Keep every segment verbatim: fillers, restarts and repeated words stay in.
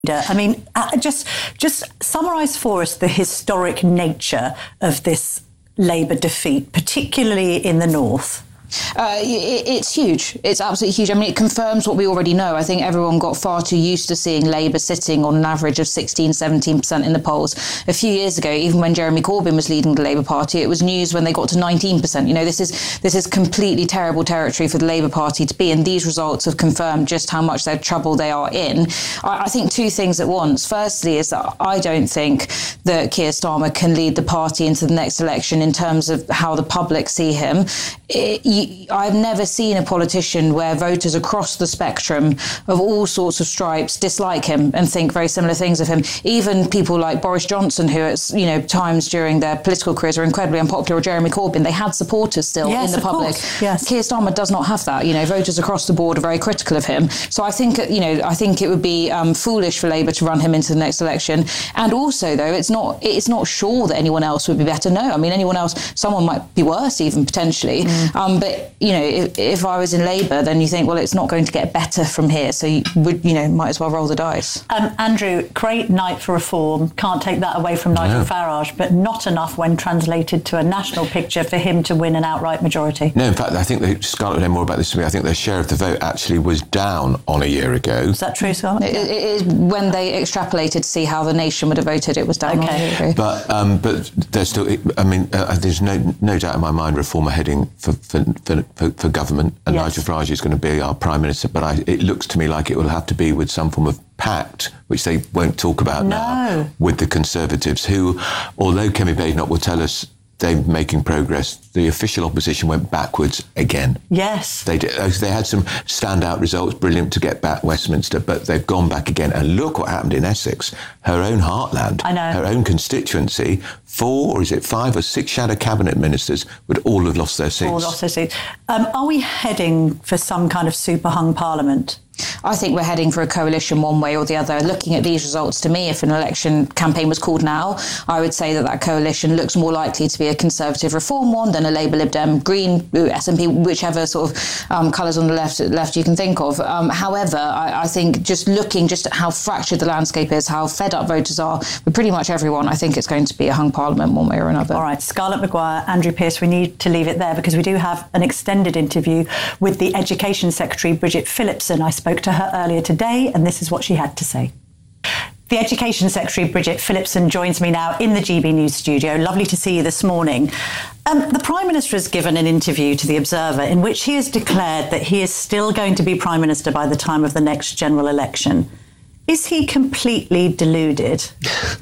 I mean, uh, just just summarise for us the historic nature of this Labour defeat, particularly in the north. Uh, it, it's huge. It's absolutely huge. I mean, it confirms what we already know. I think everyone got far too used to seeing Labour sitting on an average of sixteen, seventeen percent in the polls. A few years ago, even when Jeremy Corbyn was leading the Labour Party, it was news when they got to nineteen percent. You know, this is this is completely terrible territory for the Labour Party to be in. These results have confirmed just how much their trouble they are in. I, I think two things at once. Firstly is that I don't think that Keir Starmer can lead the party into the next election in terms of how the public see him. It, you, I've never seen a politician where voters across the spectrum of all sorts of stripes dislike him and think very similar things of him. Even people like Boris Johnson, who at you know times during their political careers were incredibly unpopular, or Jeremy Corbyn, they had supporters still yes, in the public. Course. Yes. Keir Starmer does not have that. You know, voters across the board are very critical of him. So I think you know I think it would be um, foolish for Labour to run him into the next election. And also, though, it's not it's not sure that anyone else would be better. No, I mean anyone else, someone might be worse even potentially. Mm. Um, but you know, if, if I was in Labour, then you think, well, it's not going to get better from here. So you would, you know, might as well roll the dice. Um, Andrew, great night for reform. Can't take that away from Nigel no. Farage, but not enough when translated to a national picture for him to win an outright majority. No, in fact, I think they, Scarlett would know more about this than me. I think their share of the vote actually was down on a year ago. Is that true, Scarlett? It, it is when they extrapolated to see how the nation would have voted, it was down okay. on a year ago. But um, but there's still, I mean, uh, there's no no doubt in my mind reform are heading for for, for, for, for government, and yes. Nigel Farage is going to be our Prime Minister, but I, it looks to me like it will have to be with some form of pact, which they won't talk about no. now, with the Conservatives, who, although Kemi Badenoch will tell us they're making progress, the official opposition went backwards again. Yes. They did. They had some standout results, brilliant to get back Westminster, but they've gone back again. And look what happened in Essex, her own heartland, I know. her own constituency. Four, or is it five or six shadow cabinet ministers would all have lost their seats. All lost their seats. Um, are we heading for some kind of super hung parliament? I think we're heading for a coalition one way or the other. Looking at these results, to me, if an election campaign was called now, I would say that that coalition looks more likely to be a Conservative reform one than a Labour, Lib Dem, Green, S N P, whichever sort of um, colours on the left left you can think of. Um, however, I, I think just looking just at how fractured the landscape is, how fed up voters are with pretty much everyone, I think it's going to be a hung parliament one way or another. All right, Scarlett Maguire, Andrew Pearce, we need to leave it there because we do have an extended interview with the Education Secretary, Bridget Phillipson. I spoke to her earlier today, and this is what she had to say. The Education Secretary, Bridget Phillipson, joins me now in the G B News studio. Lovely to see you this morning. Um, the Prime Minister has given an interview to The Observer in which he has declared that he is still going to be Prime Minister by the time of the next general election. Is he completely deluded?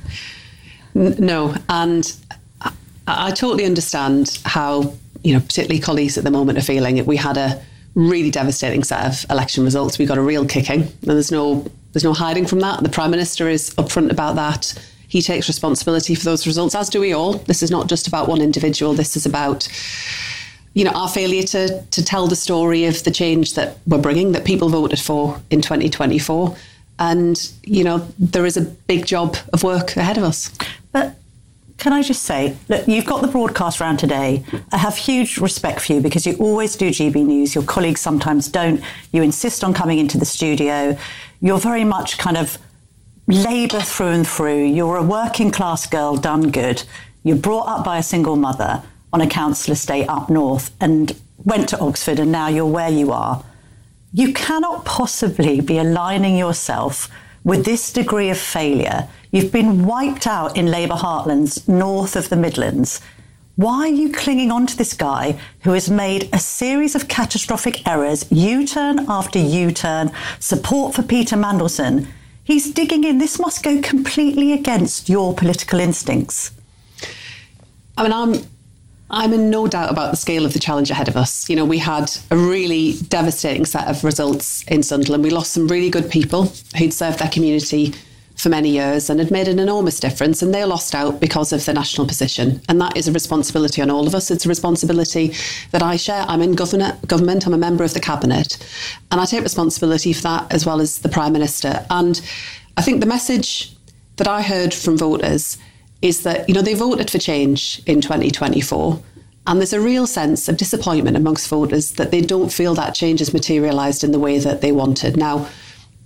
No, and I, I totally understand how, you know, particularly colleagues at the moment are feeling. We had a really devastating set of election results. We got a real kicking, and there's no there's no hiding from that. The Prime Minister is upfront about that. He takes responsibility for those results, as do we all. This is not just about one individual. This is about, you know, our failure to to tell the story of the change that we're bringing, that people voted for in twenty twenty-four. And, you know, there is a big job of work ahead of us. But can I just say, look, you've got the broadcast round today. I have huge respect for you because you always do G B News. Your colleagues sometimes don't. You insist on coming into the studio. You're very much kind of Labour through and through. You're a working class girl done good. You're brought up by a single mother on a council estate up north and went to Oxford, and now you're where you are. You cannot possibly be aligning yourself with this degree of failure. You've been wiped out in Labour heartlands north of the Midlands. Why are you clinging on to this guy who has made a series of catastrophic errors, U-turn after U-turn, support for Peter Mandelson? He's digging in. This must go completely against your political instincts. I mean, I'm... I'm in no doubt about the scale of the challenge ahead of us. You know, we had a really devastating set of results in Sunderland. We lost some really good people who'd served their community for many years and had made an enormous difference, and they lost out because of the national position. And that is a responsibility on all of us. It's a responsibility that I share. I'm in government, government. I'm a member of the Cabinet, and I take responsibility for that as well as the Prime Minister. And I think the message that I heard from voters is that, you know, they voted for change in twenty twenty-four, and there's a real sense of disappointment amongst voters that they don't feel that change has materialised in the way that they wanted. Now,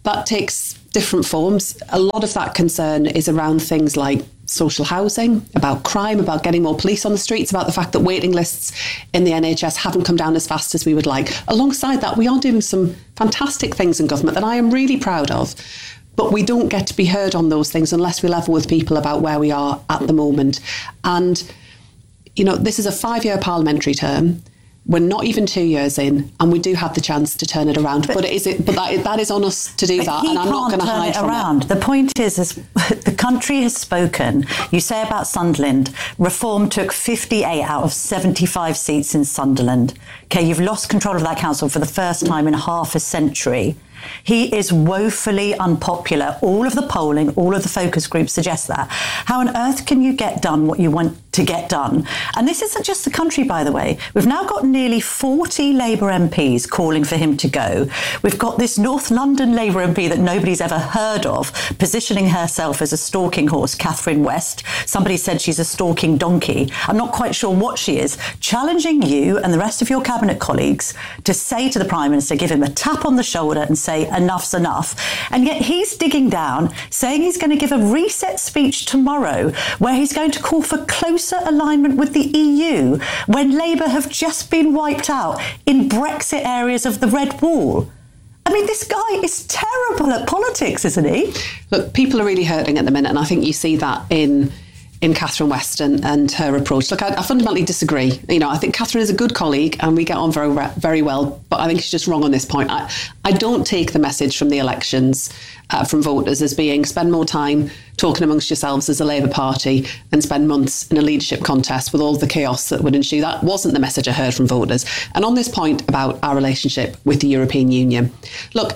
that takes different forms. A lot of that concern is around things like social housing, about crime, about getting more police on the streets, about the fact that waiting lists in the N H S haven't come down as fast as we would like. Alongside that, we are doing some fantastic things in government that I am really proud of. But we don't get to be heard on those things unless we level with people about where we are at the moment. And, you know, this is a five-year parliamentary term. We're not even two years in, and we do have the chance to turn it around. But, but it is, but that, that is on us to do that, and I'm not going to hide from it. Around. The point is, is the country has spoken. You say about Sunderland, Reform took fifty-eight out of seventy-five seats in Sunderland. Okay, you've lost control of that council for the first time in half a century. He is woefully unpopular. All of the polling, all of the focus groups suggest that. How on earth can you get done what you want to get done? And this isn't just the country, by the way. We've now got nearly forty Labour M Ps calling for him to go. We've got this North London Labour M P that nobody's ever heard of, positioning herself as a stalking horse, Catherine West. Somebody said she's a stalking donkey. I'm not quite sure what she is. Challenging you and the rest of your cabinet colleagues to say to the Prime Minister, give him a tap on the shoulder and say, enough's enough. And yet he's digging down, saying he's going to give a reset speech tomorrow where he's going to call for closer alignment with the E U when Labour have just been wiped out in Brexit areas of the Red Wall. I mean, this guy is terrible at politics, isn't he? Look, people are really hurting at the minute, and I think you see that in in Catherine West and, and her approach. Look, I, I fundamentally disagree. You know, I think Catherine is a good colleague and we get on very, very well, but I think she's just wrong on this point. I, I don't take the message from the elections, uh, from voters, as being spend more time talking amongst yourselves as a Labour Party and spend months in a leadership contest with all the chaos that would ensue. That wasn't the message I heard from voters. And on this point about our relationship with the European Union, look,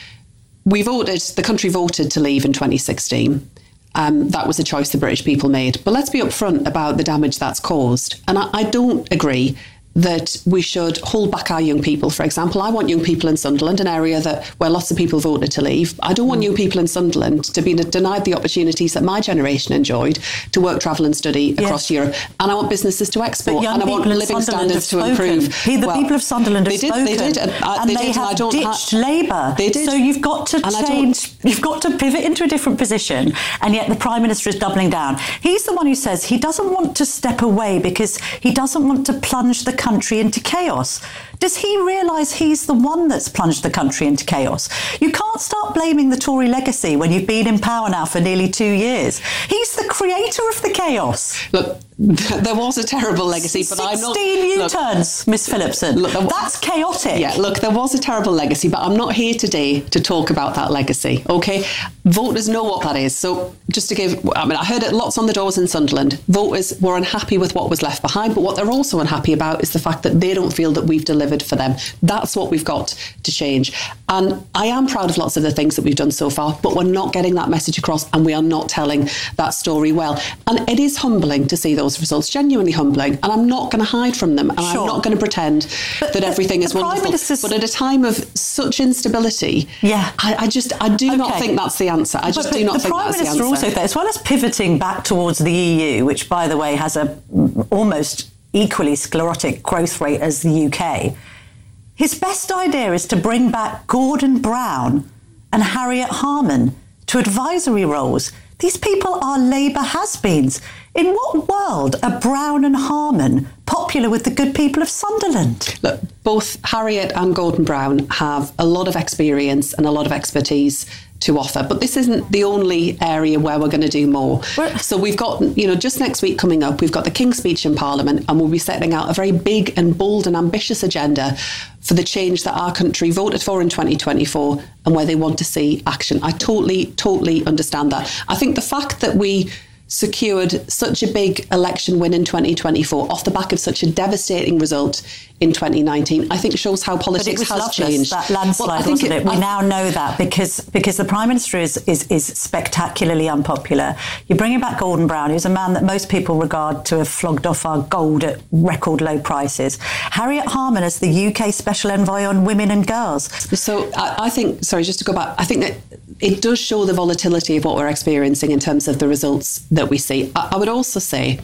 we voted, the country voted to leave in twenty sixteen. Um, that was a choice the British people made. But let's be upfront about the damage that's caused. And I, I don't agree that we should hold back our young people. For example, I want young people in Sunderland, an area that where lots of people voted to leave. I don't want young people in Sunderland to be denied the opportunities that my generation enjoyed to work, travel and study across yes. Europe. And I want businesses to export. And I want living standards to improve. He, the well, people of Sunderland have they did, spoken. They did. And, uh, and they, they did, have and I don't ditched ha- Labour. They did. So you've got to and change. You've got to pivot into a different position. And yet the Prime Minister is doubling down. He's the one who says he doesn't want to step away because he doesn't want to plunge the country into chaos. Does he realise he's the one that's plunged the country into chaos? You can't start blaming the Tory legacy when you've been in power now for nearly two years. He's the creator of the chaos. Look, there was a terrible legacy, but I'm not... sixteen U-turns, Miss Phillipson. Look, there, that's chaotic. Yeah, look, there was a terrible legacy, but I'm not here today to talk about that legacy, OK? Voters know what that is. So just to give... I mean, I heard it lots on the doors in Sunderland. Voters were unhappy with what was left behind, but what they're also unhappy about is the fact that they don't feel that we've delivered for them. That's what we've got to change. And I am proud of lots of the things that we've done so far, but we're not getting that message across and we are not telling that story well. And it is humbling to see those results, genuinely humbling. And I'm not going to hide from them. And sure. I'm not going to pretend but that everything is wonderful. But at a time of such instability, yeah. I, I just, I do okay. not think that's the answer. I just but, do not the think Prime that's Minister the answer. Also, as well as pivoting back towards the E U, which, by the way, has a almost equally sclerotic growth rate as the U K, his best idea is to bring back Gordon Brown and Harriet Harman to advisory roles. These people are Labour has-beens. In what world are Brown and Harman popular with the good people of Sunderland? Look, both Harriet and Gordon Brown have a lot of experience and a lot of expertise to offer, but this isn't the only area where we're going to do more. Well, so we've got, you know, just next week coming up, we've got the King's Speech in Parliament, and we'll be setting out a very big and bold and ambitious agenda for the change that our country voted for in twenty twenty-four and where they want to see action. I totally, totally understand that. I think the fact that we secured such a big election win in twenty twenty-four off the back of such a devastating result in twenty nineteen, I think shows how politics has loveless, changed. That landslide, well, I think wasn't it? it? We I, now know that because because the Prime Minister is, is is spectacularly unpopular. You're bringing back Gordon Brown, who's a man that most people regard to have flogged off our gold at record low prices. Harriet Harman as the U K Special Envoy on Women and Girls. So I, I think, sorry, just to go back, I think that it does show the volatility of what we're experiencing in terms of the results that we see. I, I would also say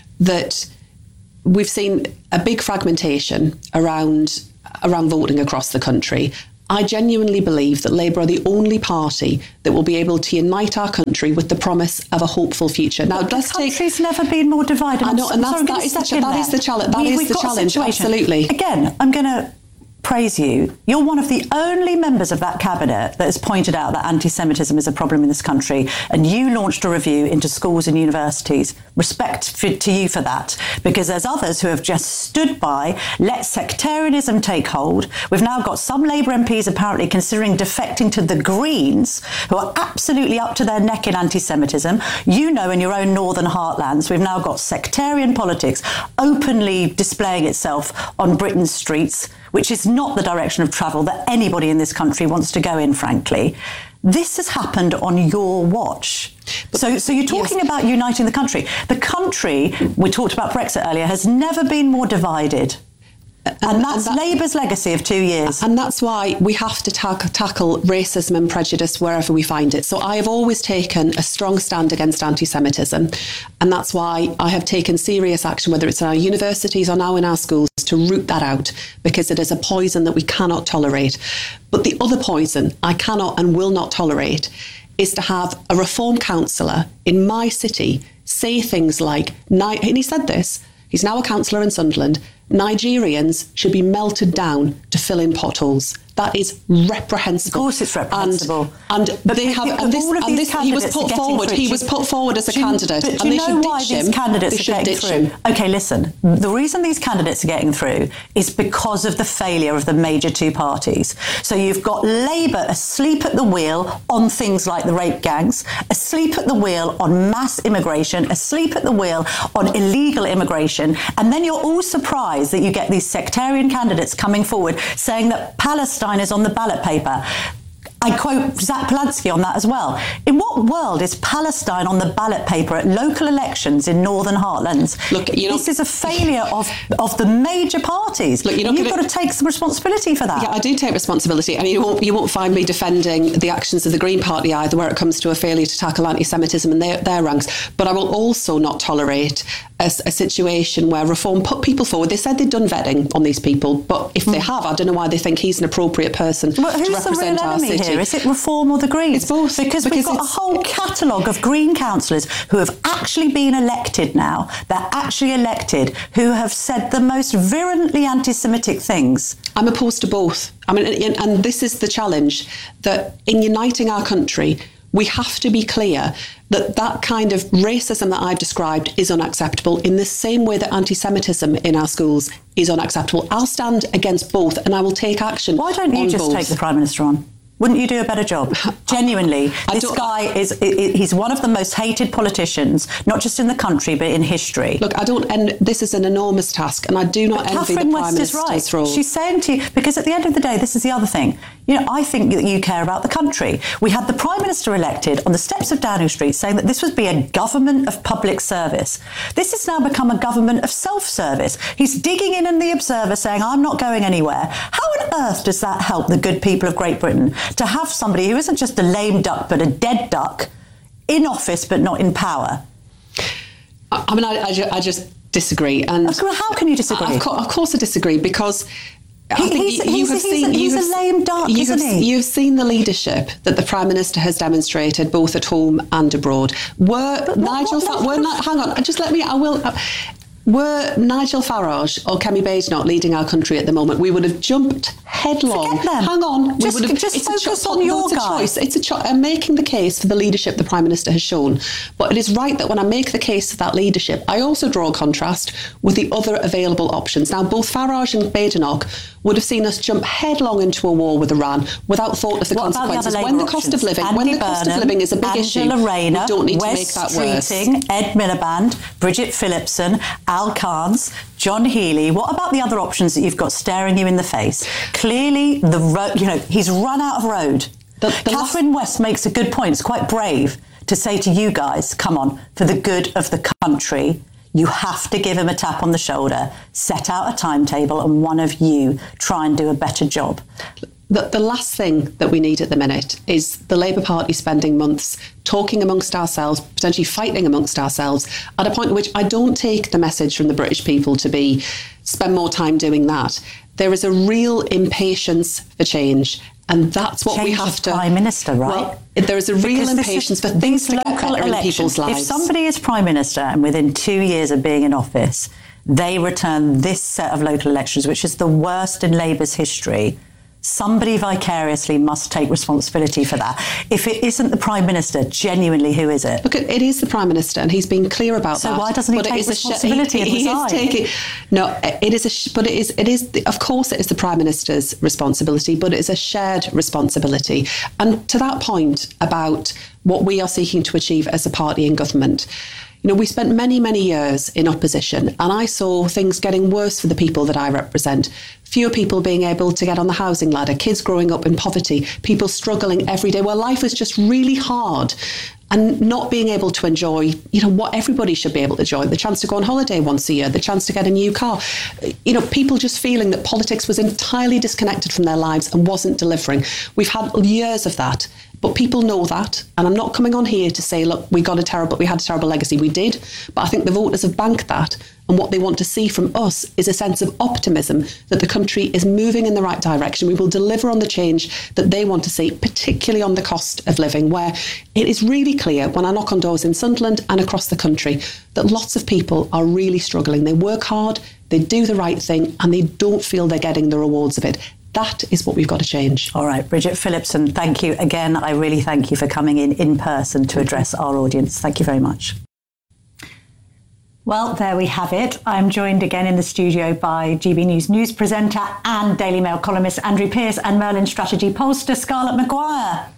that we've seen a big fragmentation around around voting across the country. I genuinely believe that Labour are the only party that will be able to unite our country with the promise of a hopeful future. Now, but it does the country's take... never been more divided. I know, and that's, that, is the, that is the challenge. That we, is the challenge, absolutely. Again, I'm going to praise you. You're one of the only members of that cabinet that has pointed out that anti-Semitism is a problem in this country, and you launched a review into schools and universities. Respect for, to you for that, because there's others who have just stood by, let sectarianism take hold. We've now got some Labour M Ps apparently considering defecting to the Greens, who are absolutely up to their neck in anti-Semitism. You know, in your own northern heartlands, we've now got sectarian politics openly displaying itself on Britain's streets, which is not the direction of travel that anybody in this country wants to go in, frankly. This has happened on your watch. So, so you're talking yes. about uniting the country. The country, we talked about Brexit earlier, has never been more divided. And, and that's and that, Labour's legacy of two years. And that's why we have to ta- tackle racism and prejudice wherever we find it. So I have always taken a strong stand against anti-Semitism. And that's why I have taken serious action, whether it's in our universities or now in our schools, to root that out, because it is a poison that we cannot tolerate. But the other poison I cannot and will not tolerate is to have a Reform councillor in my city say things like, and he said this, he's now a councillor in Sunderland, Nigerians should be melted down to fill in potholes. That is reprehensible. Of course it's reprehensible. And, and they have, and this, and this he was put forward, he was put forward as a do you, candidate. But and do you they know should why ditch these him. candidates they are should getting ditch through? Him. Okay, listen, the reason these candidates are getting through is because of the failure of the major two parties. So you've got Labour asleep at the wheel on things like the rape gangs, asleep at the wheel on mass immigration, asleep at the wheel on illegal immigration, and then you're all surprised that you get these sectarian candidates coming forward saying that Palestine is on the ballot paper. I quote Zach Polanski on that as well. In what world is Palestine on the ballot paper at local elections in Northern Heartlands? Look, you know, this is a failure of, of the major parties. Look, you're not You've gonna, got to take some responsibility for that. Yeah, I do take responsibility, and you won't you won't find me defending the actions of the Green Party either, where it comes to a failure to tackle anti-Semitism in their, their ranks. But I will also not tolerate a, a situation where Reform put people forward. They said they'd done vetting on these people, but if mm. they have, I don't know why they think he's an appropriate person well, to represent our city. Here? Is it Reform or the Greens? It's both. Because, because we've got a whole catalogue of Green councillors who have actually been elected now. They're actually elected, who have said the most virulently anti-Semitic things. I'm opposed to both. I mean, and this is the challenge, that in uniting our country, we have to be clear that that kind of racism that I've described is unacceptable, in the same way that anti-Semitism in our schools is unacceptable. I'll stand against both, and I will take action. Why don't you just both. take the Prime Minister on? Wouldn't you do a better job? Genuinely, this guy is, he's one of the most hated politicians, not just in the country, but in history. Look, I don't, and this is an enormous task, and I do not but envy Catherine the Prime West Minister's is right. role. She's saying to you, because at the end of the day, this is the other thing. You know, I think that you care about the country. We had the Prime Minister elected on the steps of Downing Street saying that this would be a government of public service. This has now become a government of self-service. He's digging in in the Observer saying, I'm not going anywhere. How on earth does that help the good people of Great Britain to have somebody who isn't just a lame duck but a dead duck in office but not in power? I, I mean, I, I, ju- I just disagree. And how can you disagree? Of, co- of course I disagree, because I he, think he's, you, you he's, have he's, seen... He's you a have, lame duck, you isn't have, he? You've seen the leadership that the Prime Minister has demonstrated both at home and abroad. Were but Nigel... What, what, Fa- were Ni- hang on, just let me... I will... Uh, Were Nigel Farage or Kemi Badenoch leading our country at the moment, we would have jumped headlong. Forget them. Hang on, just, we would have. Just it's focus a cho- on your it's a guy. choice. It's a choice. I'm making the case for the leadership the Prime Minister has shown, but it is right that when I make the case for that leadership, I also draw a contrast with the other available options. Now, both Farage and Badenoch would have seen us jump headlong into a war with Iran without thought of the what consequences. The when the options? cost of living, Andy when the Burnham, cost of living is a big Angela issue, Rayner, we don't need Wes to make that worse. Streeting, Ed Miliband, Bridget Phillipson, Al Carnes, John Healey. What about the other options that you've got staring you in the face? Clearly, the road, you know, he's run out of road. The, the Catherine last... West makes a good point. It's quite brave to say to you guys, come on, for the good of the country, you have to give him a tap on the shoulder, set out a timetable, and one of you try and do a better job. The, the last thing that we need at the minute is the Labour Party spending months talking amongst ourselves, potentially fighting amongst ourselves, at a point at which I don't take the message from the British people to be spend more time doing that. There is a real impatience for change. And that's what Change we have of to... Prime Minister, right? Well, there is a real Because impatience is, for things to get local better in people's lives. If somebody is Prime Minister and within two years of being in office, they return this set of local elections, which is the worst in Labour's history, somebody vicariously must take responsibility for that. If it isn't the Prime Minister, genuinely, who is it? Look, it is the Prime Minister, and he's been clear about so that. So why doesn't he but take responsibility and resign? Taking, no, it is. A, but it is. It is. Of course, it is the Prime Minister's responsibility, but it is a shared responsibility. And to that point about what we are seeking to achieve as a party in government. You know, we spent many, many years in opposition, and I saw things getting worse for the people that I represent. Fewer people being able to get on the housing ladder, kids growing up in poverty, people struggling every day where life was just really hard, and not being able to enjoy, you know, what everybody should be able to enjoy, the chance to go on holiday once a year, the chance to get a new car. You know, people just feeling that politics was entirely disconnected from their lives and wasn't delivering. We've had years of that. But people know that, and I'm not coming on here to say, look, we got a terrible, we had a terrible legacy. We did, but I think the voters have banked that, and what they want to see from us is a sense of optimism that the country is moving in the right direction. We will deliver on the change that they want to see, particularly on the cost of living, where it is really clear when I knock on doors in Sunderland and across the country that lots of people are really struggling. They work hard, they do the right thing, and they don't feel they're getting the rewards of it. That is what we've got to change. All right, Bridget Phillipson, thank you again. I really thank you for coming in in person to address our audience. Thank you very much. Well, there we have it. I'm joined again in the studio by G B News news presenter and Daily Mail columnist Andrew Pearce and Merlin strategy pollster Scarlett Maguire.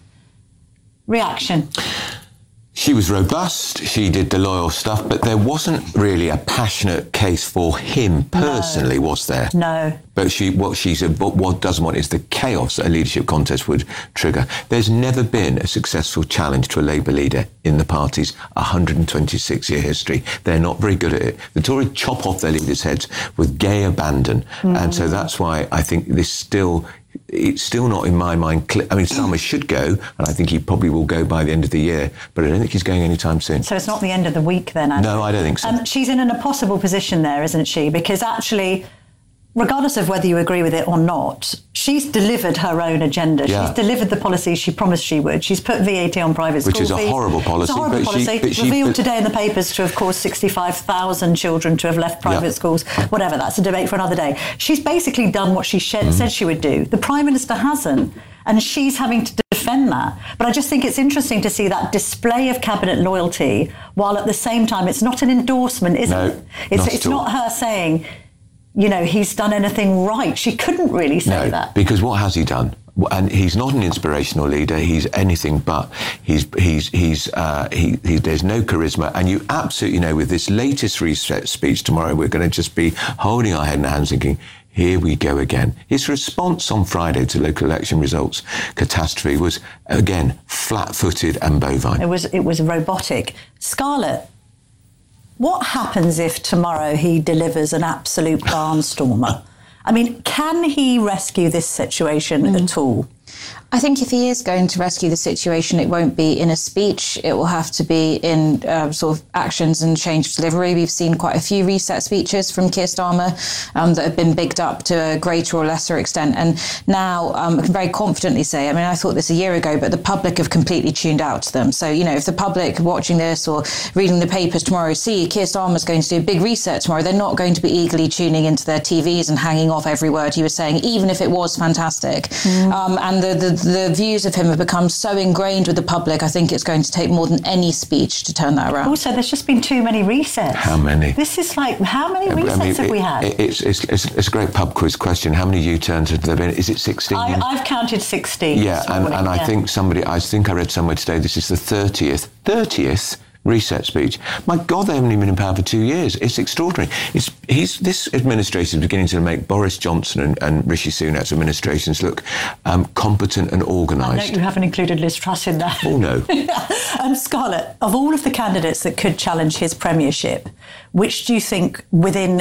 Reaction? She was robust, she did the loyal stuff, but there wasn't really a passionate case for him personally, no. was there? No. But she, what she said, what, what doesn't want is the chaos that a leadership contest would trigger. There's never been a successful challenge to a Labour leader in the party's one hundred twenty-six year history. They're not very good at it. The Tories chop off their leaders' heads with gay abandon. Mm. And so that's why I think this still... It's still not in my mind. Cl- I mean, Starmer should go, and I think he probably will go by the end of the year, but I don't think he's going anytime soon. So it's not the end of the week then, Andrew? No, I don't think so. Um, she's in an impossible position there, isn't she? Because actually, regardless of whether you agree with it or not, she's delivered her own agenda. Yeah. She's delivered the policy she promised she would. She's put V A T on private Which school is a fees. horrible policy. It's a horrible but policy. She, but she, Revealed but, today in the papers to have caused sixty-five thousand children to have left private yeah. schools. Whatever, that's a debate for another day. She's basically done what she sh- mm. said she would do. The Prime Minister hasn't. And she's having to defend that. But I just think it's interesting to see that display of cabinet loyalty, while at the same time it's not an endorsement, is no, it? It's, not it's at all. not her saying, you know, he's done anything right. She couldn't really say no, that. Because what has he done? And he's not an inspirational leader. He's anything but. He's he's he's uh, he, he. There's no charisma, and you absolutely know with this latest reset speech tomorrow, we're going to just be holding our head in our hands, thinking, here we go again. His response on Friday to local election results catastrophe was again flat-footed and bovine. It was it was robotic. Scarlett, what happens if tomorrow he delivers an absolute barnstormer? I mean, can he rescue this situation mm. at all? I think if he is going to rescue the situation, it won't be in a speech. It will have to be in uh, sort of actions and change of delivery. We've seen quite a few reset speeches from Keir Starmer um, that have been bigged up to a greater or lesser extent. And now um, I can very confidently say, I mean, I thought this a year ago, but the public have completely tuned out to them. So, you know, if the public watching this or reading the papers tomorrow see Keir Starmer's going to do a big reset tomorrow, they're not going to be eagerly tuning into their T Vs and hanging off every word he was saying, even if it was fantastic. Mm. Um, and the, the The views of him have become so ingrained with the public, I think it's going to take more than any speech to turn that around. Also, there's just been too many resets. How many? This is like, how many yeah, resets I mean, have it, we had? It, it's, it's, it's, it's a great pub quiz question. How many U-turns have there been? Is it sixteen? I, I've counted sixteen. Yeah, and, and yeah. I think somebody, I think I read somewhere today, this is the thirtieth, thirtieth reset speech. My God, they haven't even been in power for two years. It's extraordinary. It's he's this administration is beginning to make Boris Johnson and, and Rishi Sunak's administrations look um, competent and organised. I know you haven't included Liz Truss in that. Oh, no. um, Scarlett, of all of the candidates that could challenge his premiership, which do you think within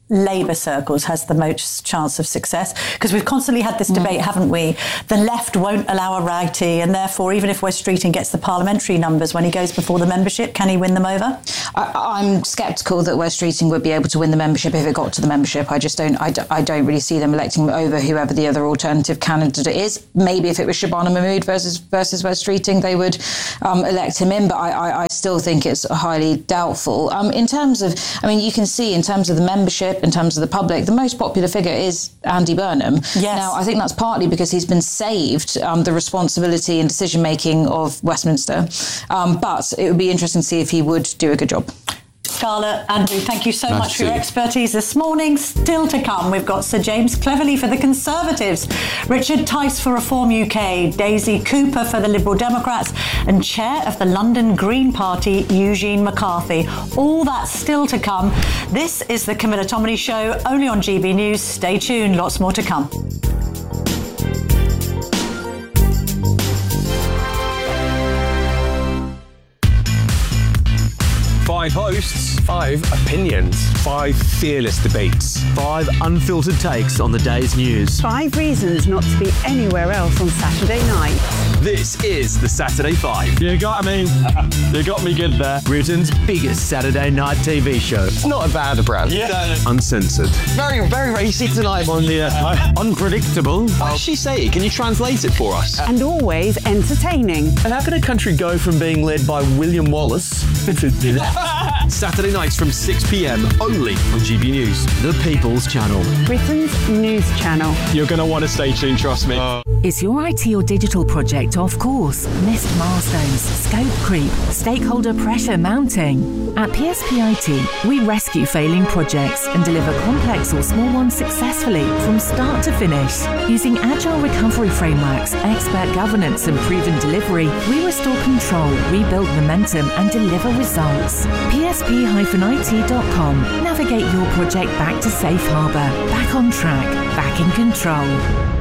Labour circles has the most chance of success? Because we've constantly had this debate, mm. haven't we? The left won't allow a righty, and therefore, even if Wes Streeting gets the parliamentary numbers when he goes before the membership, can he win them over? I, I'm sceptical that Wes Streeting would be able to win the membership if it got to the membership. I just don't. I, don't, I don't really see them electing over whoever the other alternative candidate is. Maybe if it was Shabana Mahmood versus versus Wes Streeting, they would um, elect him in. But I, I, I still think it's highly doubtful. Um, in terms of, I mean, you can see in terms of the membership, in terms of the public, the most popular figure is Andy Burnham. Yes. Now, I think that's partly because he's been saved um, the responsibility and decision-making of Westminster. Um, but it would be interesting to see if he would do a good job. Scarlett, Andrew, thank you so nice much for your expertise this morning. Still to come, we've got Sir James Cleverly for the Conservatives, Richard Tice for Reform U K, Daisy Cooper for the Liberal Democrats, and Chair of the London Green Party, Eugene McCarthy. All that still to come. This is the Camilla Tominey Show, only on G B News. Stay tuned, lots more to come. Five hosts, five opinions, five fearless debates, five unfiltered takes on the day's news. Five reasons not to be anywhere else on Saturday night. This is the Saturday Five. You got me. You got me good there. Britain's biggest Saturday night T V show. It's not a bad brand. Yeah. Uncensored. Very, very racy tonight. On the uh, unpredictable. What does she say? Can you translate it for us? And always entertaining. And how can a country go from being led by William Wallace to Saturday nights from six p.m. only on G B News, the People's Channel. Britain's news channel. You're going to want to stay tuned, trust me. Uh, Is your I T or digital project off course? Missed milestones, scope creep, stakeholder pressure mounting? At P S P I T, we rescue failing projects and deliver complex or small ones successfully from start to finish. Using agile recovery frameworks, expert governance and proven delivery, we restore control, rebuild momentum and deliver results. P S P I T dot com. Navigate your project back to safe harbour, back on track, back in control.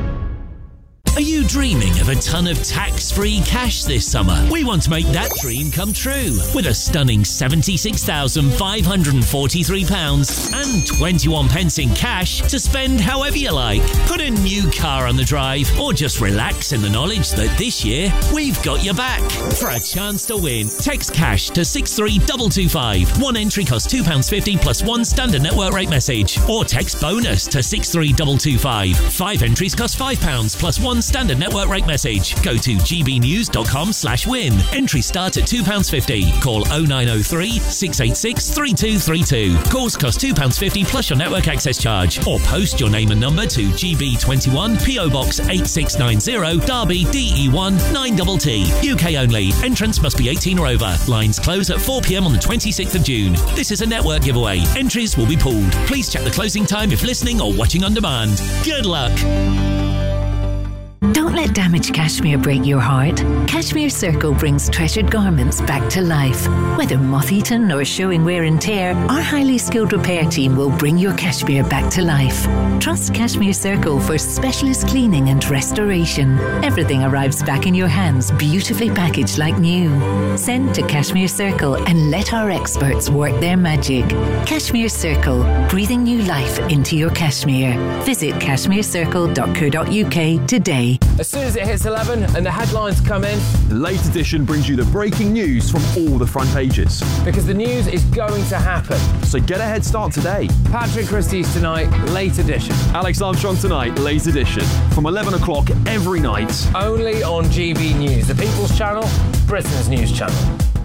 Are you dreaming of a ton of tax-free cash this summer? We want to make that dream come true with a stunning seventy-six thousand five hundred forty-three pounds and twenty-one pence in cash to spend however you like. Put a new car on the drive or just relax in the knowledge that this year we've got your back. For a chance to win, text cash to six three two two five. One entry costs two pounds fifty plus one standard network rate message. Or text bonus to six three two two five. Five entries cost five pounds plus one standard network rate message. Go to gbnews.com slash win. Entries start at two pounds fifty. Call oh nine oh three, six eight six, three two three two. Calls cost two pounds fifty plus your network access charge. Or post your name and number to G B twenty-one, P O Box eight six nine zero, Derby D E one nine T T. U K only. Entrance must be eighteen or over. Lines close at four p.m. on the twenty-sixth of June. This is a network giveaway. Entries will be pooled. Please check the closing time if listening or watching on demand. Good luck. Don't let damaged cashmere break your heart. Cashmere Circle brings treasured garments back to life. Whether moth-eaten or showing wear and tear, our highly skilled repair team will bring your cashmere back to life. Trust Cashmere Circle for specialist cleaning and restoration. Everything arrives back in your hands, beautifully packaged like new. Send to Cashmere Circle and let our experts work their magic. Cashmere Circle, breathing new life into your cashmere. Visit cashmere circle dot co dot uk today. As soon as it hits eleven and the headlines come in, the Late Edition brings you the breaking news from all the front pages. Because the news is going to happen. So get a head start today. Patrick Christie's tonight, Late Edition. Alex Armstrong tonight, Late Edition. From eleven o'clock every night. Only on G B News, the People's Channel, Britain's news channel.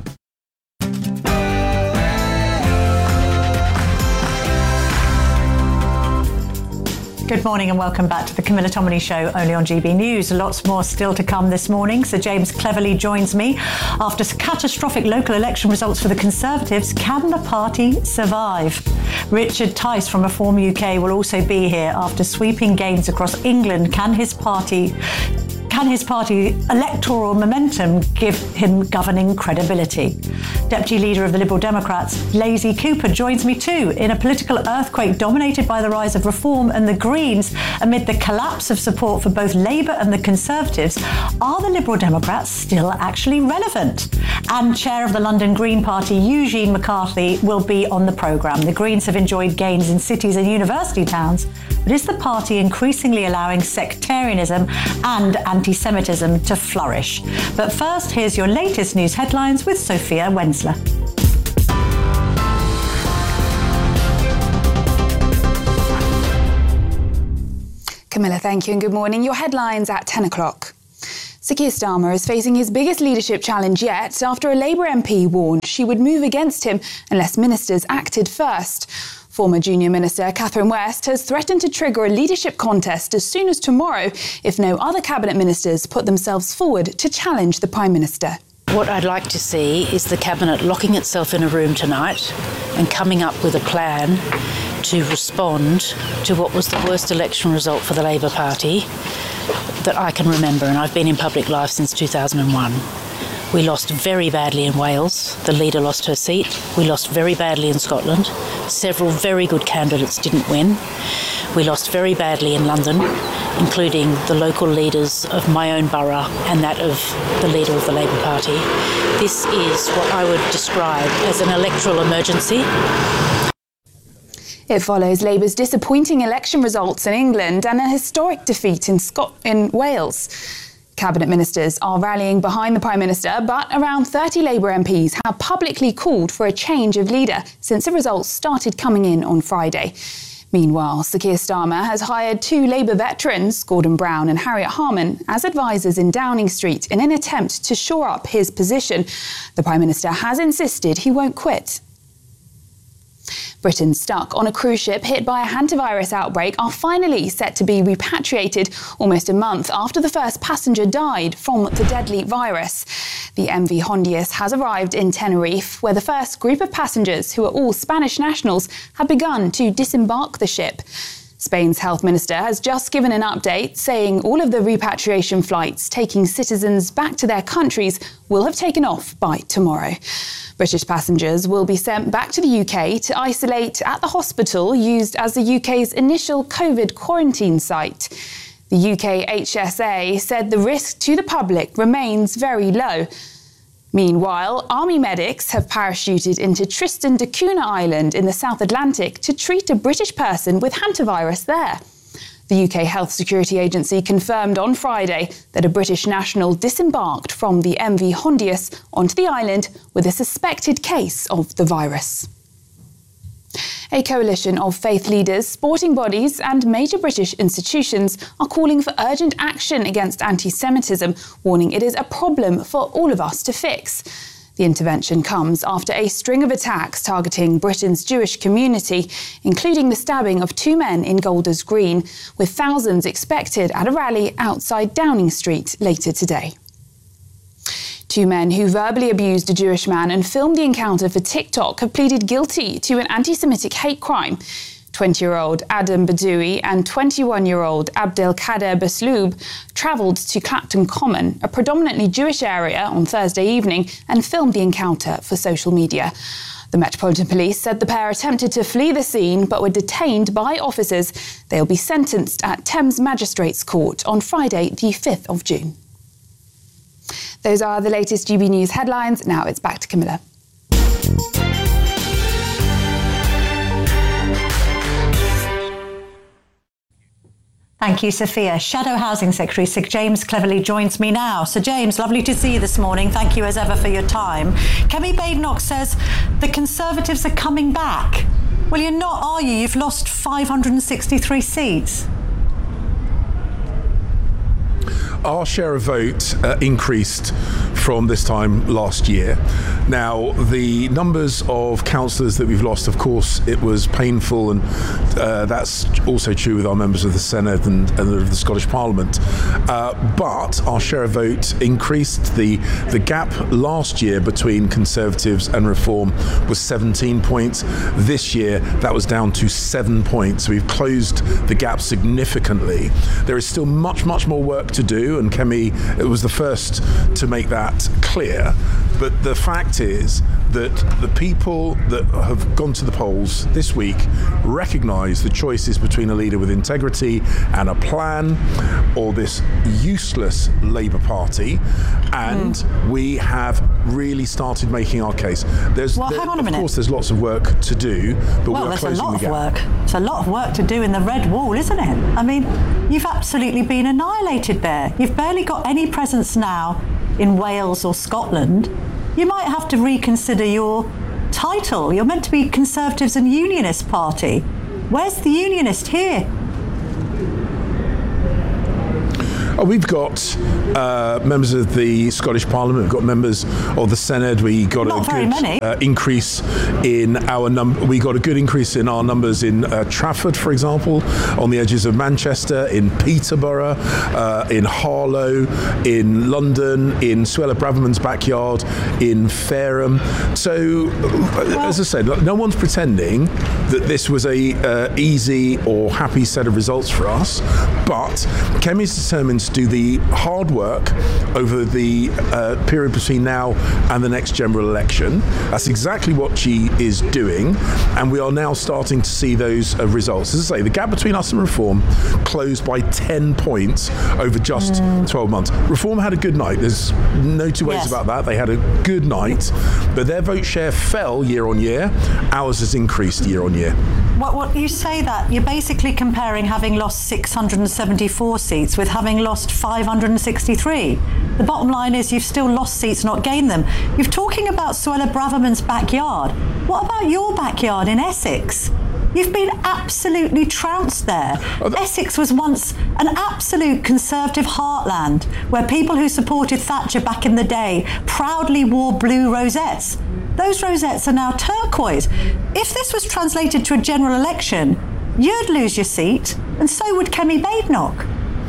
Good morning and welcome back to the Camilla Tominey Show, only on G B News. Lots more still to come this morning. Sir James Cleverly joins me. After catastrophic local election results for the Conservatives, can the party survive? Richard Tice from Reform U K will also be here after sweeping gains across England. Can his party can his party electoral momentum give him governing credibility? Deputy Leader of the Liberal Democrats, Lazy Cooper, joins me too in a political earthquake dominated by the rise of Reform and the Greens amid the collapse of support for both Labour and the Conservatives. Are the Liberal Democrats still actually relevant? And Chair of the London Green Party, Eugene McCarthy, will be on the programme. The Greens have enjoyed gains in cities and university towns, but is the party increasingly allowing sectarianism and anti-Semitism to flourish? But first, here's your latest news headlines with Sophia Wensler. Camilla, thank you and good morning. Your headlines at ten o'clock. Sir Keir Starmer is facing his biggest leadership challenge yet after a Labour M P warned she would move against him unless ministers acted first. Former Junior Minister Catherine West has threatened to trigger a leadership contest as soon as tomorrow if no other Cabinet ministers put themselves forward to challenge the Prime Minister. What I'd like to see is the Cabinet locking itself in a room tonight and coming up with a plan to respond to what was the worst election result for the Labour Party that I can remember, and I've been in public life since two thousand one. We lost very badly in Wales. The leader lost her seat. We lost very badly in Scotland. Several very good candidates didn't win. We lost very badly in London, including the local leaders of my own borough and that of the leader of the Labour Party. This is what I would describe as an electoral emergency. It follows Labour's disappointing election results in England and a historic defeat in Scot- in Wales. Cabinet ministers are rallying behind the Prime Minister, but around thirty Labour M Ps have publicly called for a change of leader since the results started coming in on Friday. Meanwhile, Sir Keir Starmer has hired two Labour veterans, Gordon Brown and Harriet Harman, as advisers in Downing Street in an attempt to shore up his position. The Prime Minister has insisted he won't quit. Britons stuck on a cruise ship hit by a hantavirus outbreak are finally set to be repatriated almost a month after the first passenger died from the deadly virus. The M V Hondius has arrived in Tenerife, where the first group of passengers, who are all Spanish nationals, have begun to disembark the ship. Spain's health minister has just given an update saying all of the repatriation flights taking citizens back to their countries will have taken off by tomorrow. British passengers will be sent back to the U K to isolate at the hospital used as the U K's initial COVID quarantine site. The U K H S A said the risk to the public remains very low. Meanwhile, army medics have parachuted into Tristan da Cunha Island in the South Atlantic to treat a British person with hantavirus there. The U K Health Security Agency confirmed on Friday that a British national disembarked from the M V Hondius onto the island with a suspected case of the virus. A coalition of faith leaders, sporting bodies and major British institutions are calling for urgent action against anti-Semitism, warning it is a problem for all of us to fix. The intervention comes after a string of attacks targeting Britain's Jewish community, including the stabbing of two men in Golders Green, with thousands expected at a rally outside Downing Street later today. Two men who verbally abused a Jewish man and filmed the encounter for TikTok have pleaded guilty to an anti-Semitic hate crime. twenty-year-old Adam Badoui and twenty-one-year-old Abdelkader Basloub travelled to Clapton Common, a predominantly Jewish area, on Thursday evening and filmed the encounter for social media. The Metropolitan Police said the pair attempted to flee the scene but were detained by officers. They'll be sentenced at Thames Magistrates Court on Friday, the fifth of June. Those are the latest G B News headlines. Now it's back to Camilla. Thank you, Sophia. Shadow Housing Secretary Sir James Cleverly joins me now. Sir James, lovely to see you this morning. Thank you as ever for your time. Kemi Badenoch says the Conservatives are coming back. Well, you're not, are you? You've lost five hundred sixty-three seats. Our share of vote uh, increased from this time last year. Now, the numbers of councillors that we've lost, of course, it was painful, and uh, that's also true with our members of the Senedd and, and of the Scottish Parliament. Uh, but our share of vote increased. The, the gap last year between Conservatives and Reform was seventeen points. This year, that was down to seven points. We've closed the gap significantly. There is still much, much more work to do, and Kemi was the first to make that clear. But the fact is that the people that have gone to the polls this week recognise the choices between a leader with integrity and a plan, or this useless Labour Party, and mm. we have really started making our case. There's, well, there, hang on a of minute. course, there's lots of work to do, but well, we're there's closing a lot the of gap. work. It's a lot of work to do in the red wall, isn't it? I mean, you've absolutely been annihilated there. You've barely got any presence now in Wales or Scotland. You might have to reconsider your title. You're meant to be Conservatives and Unionist Party. Where's the Unionist here? Oh, we've got uh, members of the Scottish Parliament, we've got members of the Senedd. We got Not a very good many. Uh, increase in our number. We got a good increase in our numbers in uh, Trafford, for example, on the edges of Manchester, in Peterborough, uh, in Harlow, in London, in Suella Braverman's backyard, in Fareham. So, well, as I said, no one's pretending that this was a uh, easy or happy set of results for us, but Kemi's determined to do the hard work over the uh, period between now and the next general election. That's exactly what she is doing, and we are now starting to see those uh, results. As I say, the gap between us and Reform closed by ten points over just mm. twelve months. Reform had a good night. There's no two ways yes. about that. They had a good night, but their vote share fell year on year. Ours has increased year on year. What, what you say that you're basically comparing having lost six hundred seventy-four seats with having lost five hundred sixty-three. The bottom line is you've still lost seats, not gained them. You're talking about Suella Braverman's backyard. What about your backyard in Essex? You've been absolutely trounced there. Oh, Essex was once an absolute Conservative heartland where people who supported Thatcher back in the day proudly wore blue rosettes. Those rosettes are now turquoise. If this was translated to a general election, you'd lose your seat, and so would Kemi Badenoch.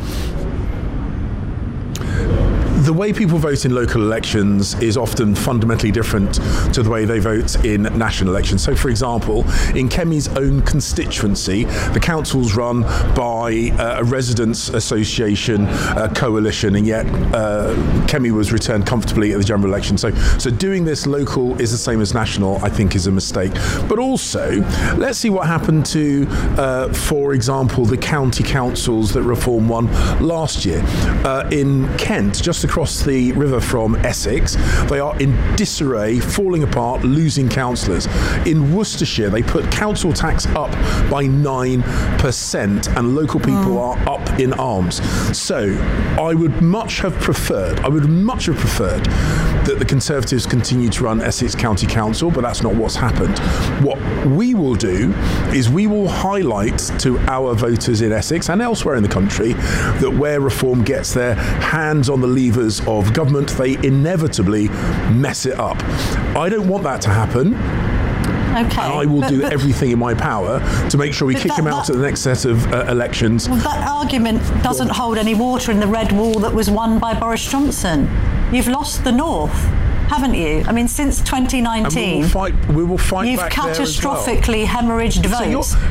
The way people vote in local elections is often fundamentally different to the way they vote in national elections. So, for example, in Kemi's own constituency, the council's run by uh, a residents' association uh, coalition, and yet uh, Kemi was returned comfortably at the general election. So, so doing this local is the same as national, I think, is a mistake. But also, let's see what happened to, uh, for example, the county councils that Reform won last year. Uh, in Kent, just across across the river from Essex, they are in disarray, falling apart, losing councillors. In Worcestershire, they put council tax up by nine percent, and local people are up in arms. So I would much have preferred, I would much have preferred that the Conservatives continue to run Essex County Council, but that's not what's happened. What we will do is we will highlight to our voters in Essex and elsewhere in the country that where Reform gets their hands on the levers of government, they inevitably mess it up. I don't want that to happen. Okay. And I will but, do but, everything in my power to make sure we kick that, him out that, at the next set of uh, elections. Well, that argument doesn't hold any water in the red wall that was won by Boris Johnson. You've lost the North, haven't you? I mean, since twenty nineteen, and we will fight, we will fight you've back catastrophically well. hemorrhaged votes. So,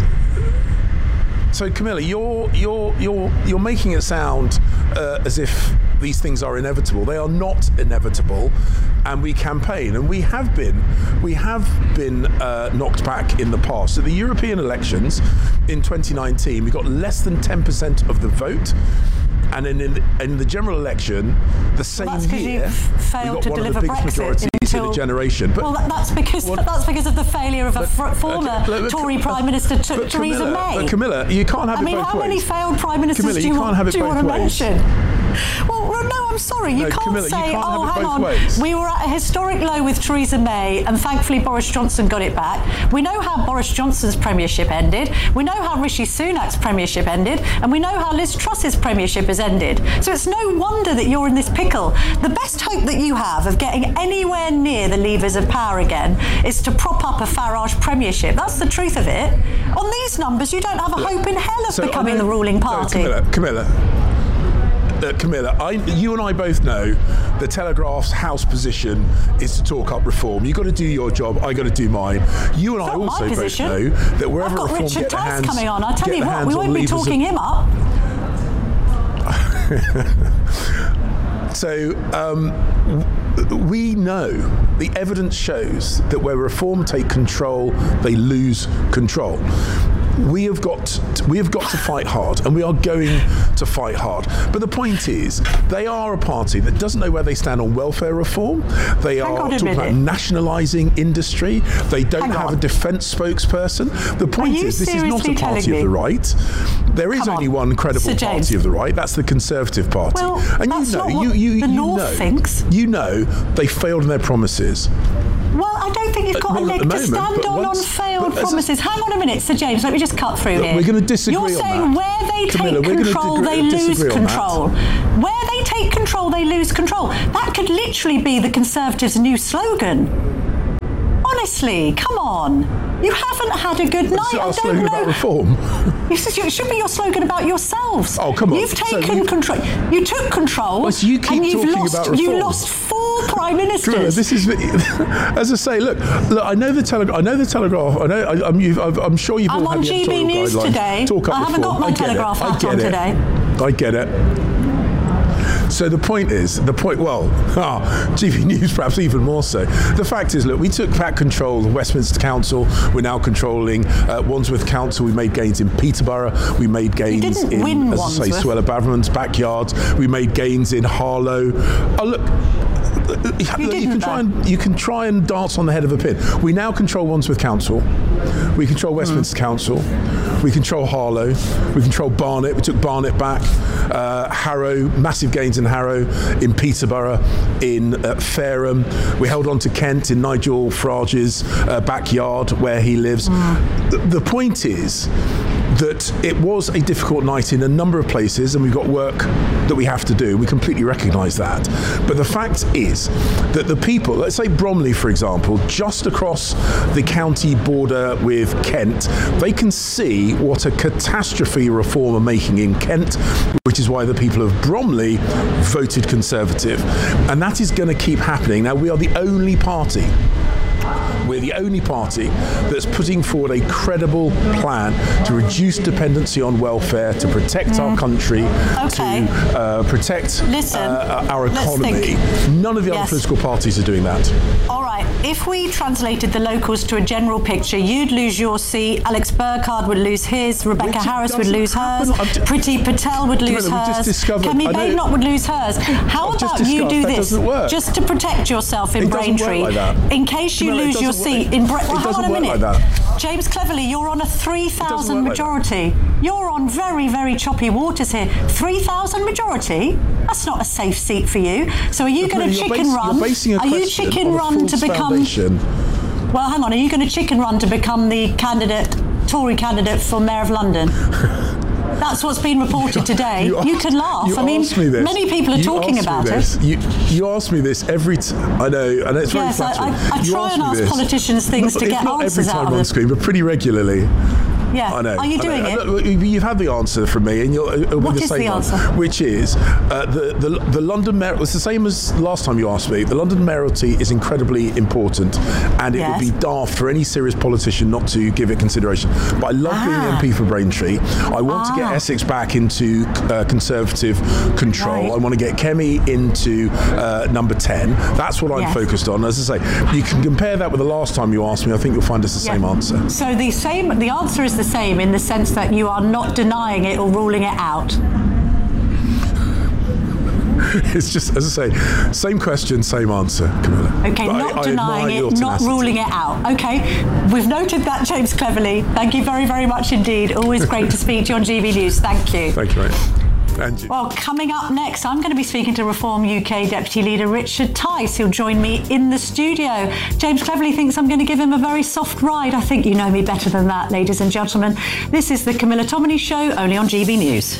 so Camilla, you're you're you're you're making it sound uh, as if these things are inevitable. They are not inevitable, and we campaign, and we have been, we have been uh, knocked back in the past. At the European elections in twenty nineteen, we got less than ten percent of the vote. And in, in, in the general election, the same well, that's year, you've failed we got to one deliver of the biggest Brexit majorities until, in a generation. But, well, that, that's because well, that's because of the failure of a fr- former okay, look, look, Tory uh, Prime Minister t- but Theresa Camilla, May. But Camilla, you can't have I it mean, both how ways. many failed Prime Ministers Camilla, do you, you want, can't have it do you both want to ways. mention? Well, well, no, I'm sorry. You No, can't Camilla, you say, can't oh, have it hang both on. ways. We were at a historic low with Theresa May, and thankfully Boris Johnson got it back. We know how Boris Johnson's premiership ended. We know how Rishi Sunak's premiership ended. And we know how Liz Truss's premiership has ended. So it's no wonder that you're in this pickle. The best hope that you have of getting anywhere near the levers of power again is to prop up a Farage premiership. That's the truth of it. On these numbers, you don't have a hope in hell of So, becoming I know- the ruling party. No, Camilla, Camilla. Uh, Camilla, I, you and I both know the Telegraph's house position is to talk up reform. You've got to do your job, I got to do mine. You and I Not my also both position. know that wherever I've got reform Richard get their Tice hands, coming on. I tell get you their what, hands we on won't be levers of- talking him up. So um, we know, the evidence shows that where reform take control, they lose control. We have got to, we have got to fight hard, and we are going to fight hard. But the point is, they are a party that doesn't know where they stand on welfare reform. They Hang are on a talking about minute. nationalising industry. They don't Hang have on. a defence spokesperson. The point you is, this is not a seriously party telling of the me- right. There is Come only on. one credible Sir James. party of the right. That's the Conservative Party. Well, and that's you know, not what you, you, the you North know, thinks. You know, they failed in their promises. Well, I don't think you've got Uh, a well, leg at to the moment, stand but on once- on failed but as- promises. Hang on a minute, Sir James, let me just cut through Look, here. we're gonna disagree You're on saying that. where they Camilla, take we're gonna control, digre- they lose disagree on that. control. Where they take control, they lose control. That could literally be the Conservatives' new slogan. Honestly, come on. You haven't had a good night. It's I our don't slogan know. about reform. You said it should be your slogan about yourselves. Oh, come on. You've So taken you- control. You took control. Well, so you keep and you've talking lost, about You reform. lost four prime ministers. Camilla, this is, as I say. Look, look. I know the Telegraph. I know the Telegraph. I know. I, I'm, you've, I've, I'm sure you've I'm all had on the G B editorial News guidelines. today. Talk up I haven't reform. got my I get Telegraph it. I hat get on it. today. I get it. So the point is, the point, well, ah, G B News perhaps even more so. The fact is, look, we took back control of Westminster Council. We're now controlling uh, Wandsworth Council. We made gains in Peterborough. We made gains didn't in, win as I say, Wandsworth. Suella Braverman's backyard. We made gains in Harlow. Oh, look. You, you didn't, can try though. and you can try and dance on the head of a pin. We now control Wandsworth Council. We control Westminster Council. We control Harlow. We control Barnet. We took Barnet back. Uh, Harrow, massive gains in Harrow, in Peterborough, in uh, Fareham. We held on to Kent in Nigel Farage's uh, backyard where he lives. The, the point is that it was a difficult night in a number of places, and we've got work that we have to do. We completely recognise that. But the fact is that the people, let's say Bromley, for example, just across the county border with Kent, they can see what a catastrophe reform are making in Kent, which is why the people of Bromley voted Conservative. And that is going to keep happening. Now, we are the only party We're the only party that's putting forward a credible plan to reduce dependency on welfare, to protect mm. our country, okay. to uh, protect Listen, uh, our economy. Think. None of the yes. other political parties are doing that. All right, if we translated the locals to a general picture, you'd lose your seat, Alex Burkhardt would lose his, Rebecca Which Harris would lose hers, d- Priti Patel would lose Camilla, we just hers, discovered- Kemi I know- Badenoch would lose hers. How I've just about you discussed do that this, doesn't work. just to protect yourself in It doesn't work Braintree, like that. in case you Camilla, it lose your doesn't work- seat in Braintree. it Well, hang doesn't on a work minute. like that. James Cleverly, you're on a three thousand work like that. majority. You're on very, very choppy waters here. three thousand majority? That's not a safe seat for you. So are you going to You're chicken bas- run? You're basing a Are you question chicken on a run to false become... foundation. Well, hang on. Are you going to chicken run to become the candidate, Tory candidate for Mayor of London? That's what's been reported today. You, You, can laugh. You I mean, asked me this. many people are You talking asked me about this. it. You, you ask me this every time. I know, and it's very Yes, I, flattering. I, I You try and me ask this. politicians things Not- to if get not answers every out time of on them. screen, but pretty regularly. Yeah. I know. Are you I doing know. it? Look, you've had the answer from me, and you'll, it'll What be the is same the one, answer? which is uh, the, the the London Mayor. It's the same as last time you asked me. The London mayoralty is incredibly important, and it Yes. would be daft for any serious politician not to give it consideration. But I love being Ah. M P for Braintree. I want to get Ah. Essex back into uh, Conservative control. Right. I want to get Kemi into uh, number ten. That's what I'm Yes. focused on. As I say, you can compare that with the last time you asked me. I think you'll find it's the Yeah. same answer. So the same, the answer is the same in the sense that you are not denying it or ruling it out. It's just, as I say, same question, same answer, Camilla. Okay, But not I- I denying admire your it, not tenacity. ruling it out. Okay, we've noted that, James Cleverly. Thank you very, very much indeed. Always great to speak to you on G B News. Thank you. Thank you, mate. And you. Well, coming up next, I'm going to be speaking to Reform U K Deputy Leader Richard Tice. He'll join me in the studio. James cleverly thinks I'm going to give him a very soft ride. I think you know me better than that, ladies and gentlemen. This is the Camilla Tominey Show, only on G B News.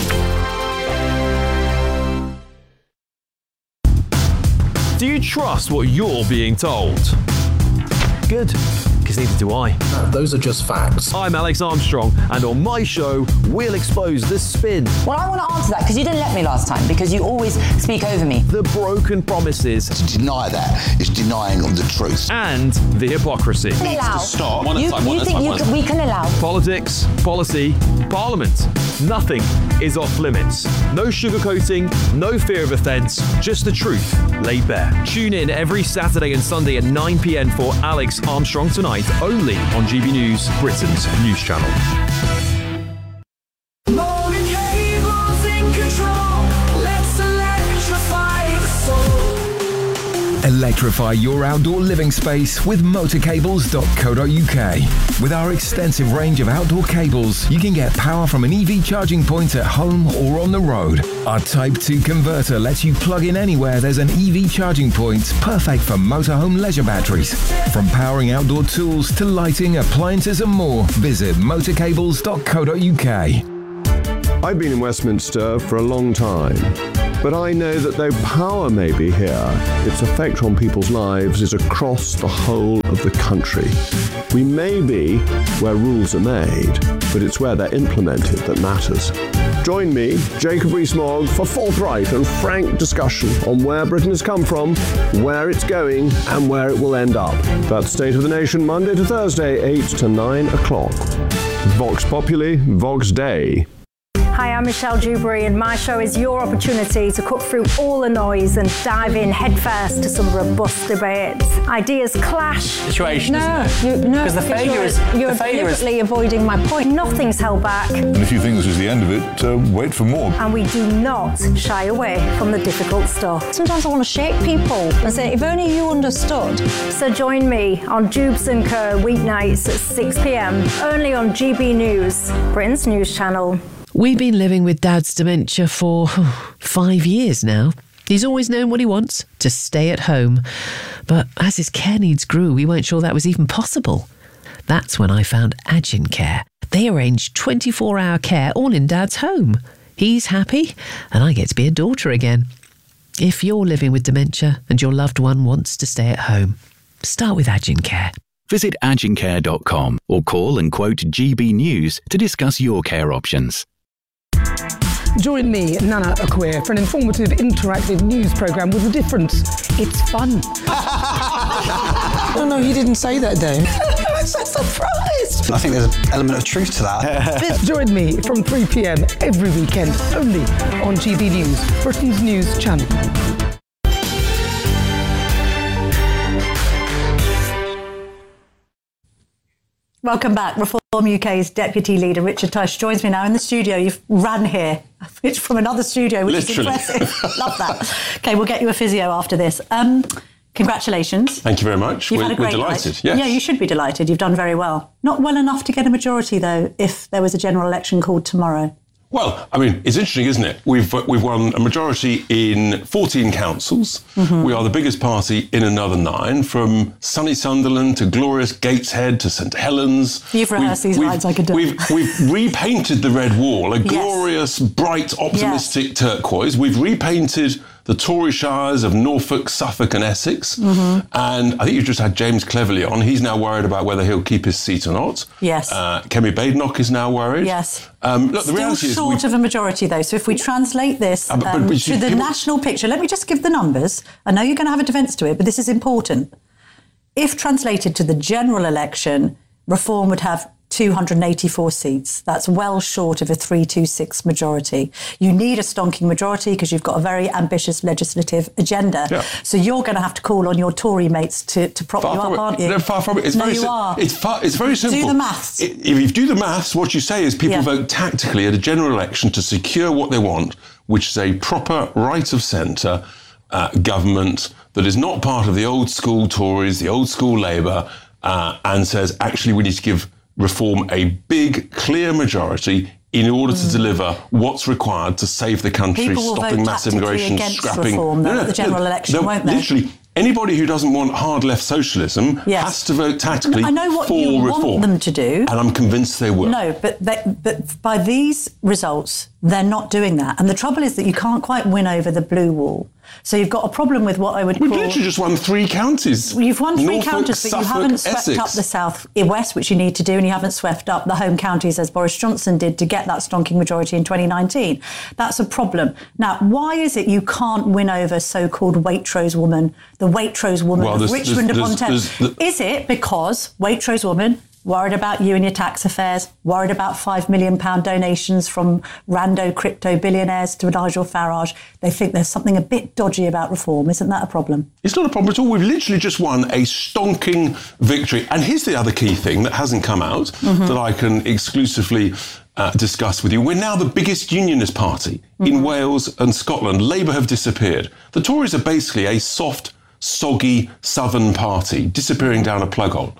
Do you trust what you're being told? Good, because neither do I. No, those are just facts. I'm Alex Armstrong, and on my show, we'll expose the spin. Well, I want to answer that, because you didn't let me last time, because you always speak over me. The broken promises. To deny that is denying the truth. And the hypocrisy. Needs to stop. You, you think you can, we can allow? Politics, policy, parliament. Nothing is off limits. No sugarcoating, no fear of offence, just the truth laid bare. Tune in every Saturday and Sunday at nine p.m. for Alex Armstrong Tonight, only on G B News, Britain's news channel. Electrify your outdoor living space with motor cables dot co dot U K. With our extensive range of outdoor cables, you can get power from an E V charging point at home or on the road. Our Type two converter lets you plug in anywhere there's an E V charging point, perfect for motorhome leisure batteries. From powering outdoor tools to lighting, appliances and more, visit motor cables dot co dot U K. I've been in Westminster for a long time, but I know that though power may be here, its effect on people's lives is across the whole of the country. We may be where rules are made, but it's where they're implemented that matters. Join me, Jacob Rees-Mogg, for forthright and frank discussion on where Britain has come from, where it's going, and where it will end up. That's State of the Nation, Monday to Thursday, eight to nine o'clock. Vox Populi, Vox Dei. Hi, I'm Michelle Dewberry, and my show is your opportunity to cut through all the noise and dive in headfirst to some robust debates. Ideas clash. Situation, no, isn't you, no, because the failure you're, is you're the failure deliberately is... avoiding my point. Nothing's held back. And if you think this is the end of it, uh, wait for more. And we do not shy away from the difficult stuff. Sometimes I want to shake people and say, if only you understood. So join me on Jubes and Co weeknights at six p.m. only on G B News, Britain's news channel. We've been living with Dad's dementia for oh, five years now. He's always known what he wants, to stay at home. But as his care needs grew, we weren't sure that was even possible. That's when I found Agin Care. They arrange twenty-four hour care all in Dad's home. He's happy, and I get to be a daughter again. If you're living with dementia and your loved one wants to stay at home, start with Agin Care. Visit agin care dot com or call and quote G B News to discuss your care options. Join me, Nana Akwe, for an informative, interactive news programme with a difference. It's fun. No, no, he didn't say that, though. I'm so surprised. I think there's an element of truth to that. Join me from three p.m. every weekend, only on G B News, Britain's news channel. Welcome back. Reform U K's Deputy Leader Richard Tice joins me now in the studio. You've ran here it's from another studio, which Literally. is impressive. Love that. Okay, we'll get you a physio after this. Um, congratulations. Thank you very much. You've we're, had a great we're delighted. night. Yes. Yeah, you should be delighted. You've done very well. Not well enough to get a majority, though, if there was a general election called tomorrow. Well, I mean, it's interesting, isn't it? We've we've won a majority in fourteen councils. Mm-hmm. We are the biggest party in another nine, from sunny Sunderland to glorious Gateshead to St Helens. You've rehearsed we've, these we've, lines, I could do. We've, we've repainted the Red Wall, a Yes. glorious, bright, optimistic Yes. turquoise. We've repainted the Tory shires of Norfolk, Suffolk and Essex. Mm-hmm. And I think you've just had James Cleverly on. He's now worried about whether he'll keep his seat or not. Yes. Uh, Kemi Badenoch is now worried. Yes. Um, look, the Still reality is short we- of a majority, though. So if we translate this Uh, but- but- um, but to the people- national picture, let me just give the numbers. I know you're going to have a defence to it, but this is important. If translated to the general election, Reform would have two hundred eighty-four seats. That's well short of a three two six majority. You need a stonking majority because you've got a very ambitious legislative agenda. Yeah. So you're going to have to call on your Tory mates to, to prop Far you from up, it. aren't you? No, far from it. It's no, very you si- are. It's, far, it's very simple. Do the maths. I- If you do the maths, what you say is people Yeah. vote tactically at a general election to secure what they want, which is a proper right of centre uh, government that is not part of the old school Tories, the old school Labour, uh, and says, actually, we need to give Reform a big, clear majority in order to deliver what's required to save the country, People will stopping vote mass tactically immigration, against scrapping reform, though, at the general election, no, won't they? Literally, anybody who doesn't want hard left socialism Yes. has to vote tactically I know what for you reform. want them to do. And I'm convinced they will. No, but they, but by these results, they're not doing that. And the trouble is that you can't quite win over the blue wall. So you've got a problem with what I would We've call... literally just won three counties. You've won three Norfolk, counties, but Suffolk, you haven't swept Essex. up the south west, which you need to do, and you haven't swept up the home counties as Boris Johnson did to get that stonking majority in twenty nineteen. That's a problem. Now, why is it you can't win over so-called Waitrose woman, the Waitrose woman Well, of there's- Richmond there's- upon Thames? there's- there's- Is it because Waitrose woman worried about you and your tax affairs, worried about five million pound donations from rando crypto billionaires to Nigel Farage? They think there's something a bit dodgy about reform. Isn't that a problem? It's not a problem at all. We've literally just won a stonking victory. And here's the other key thing that hasn't come out Mm-hmm. that I can exclusively uh, discuss with you. We're now the biggest unionist party mm-hmm. in Wales and Scotland. Labour have disappeared. The Tories are basically a soft, soggy southern party disappearing down a plug hole.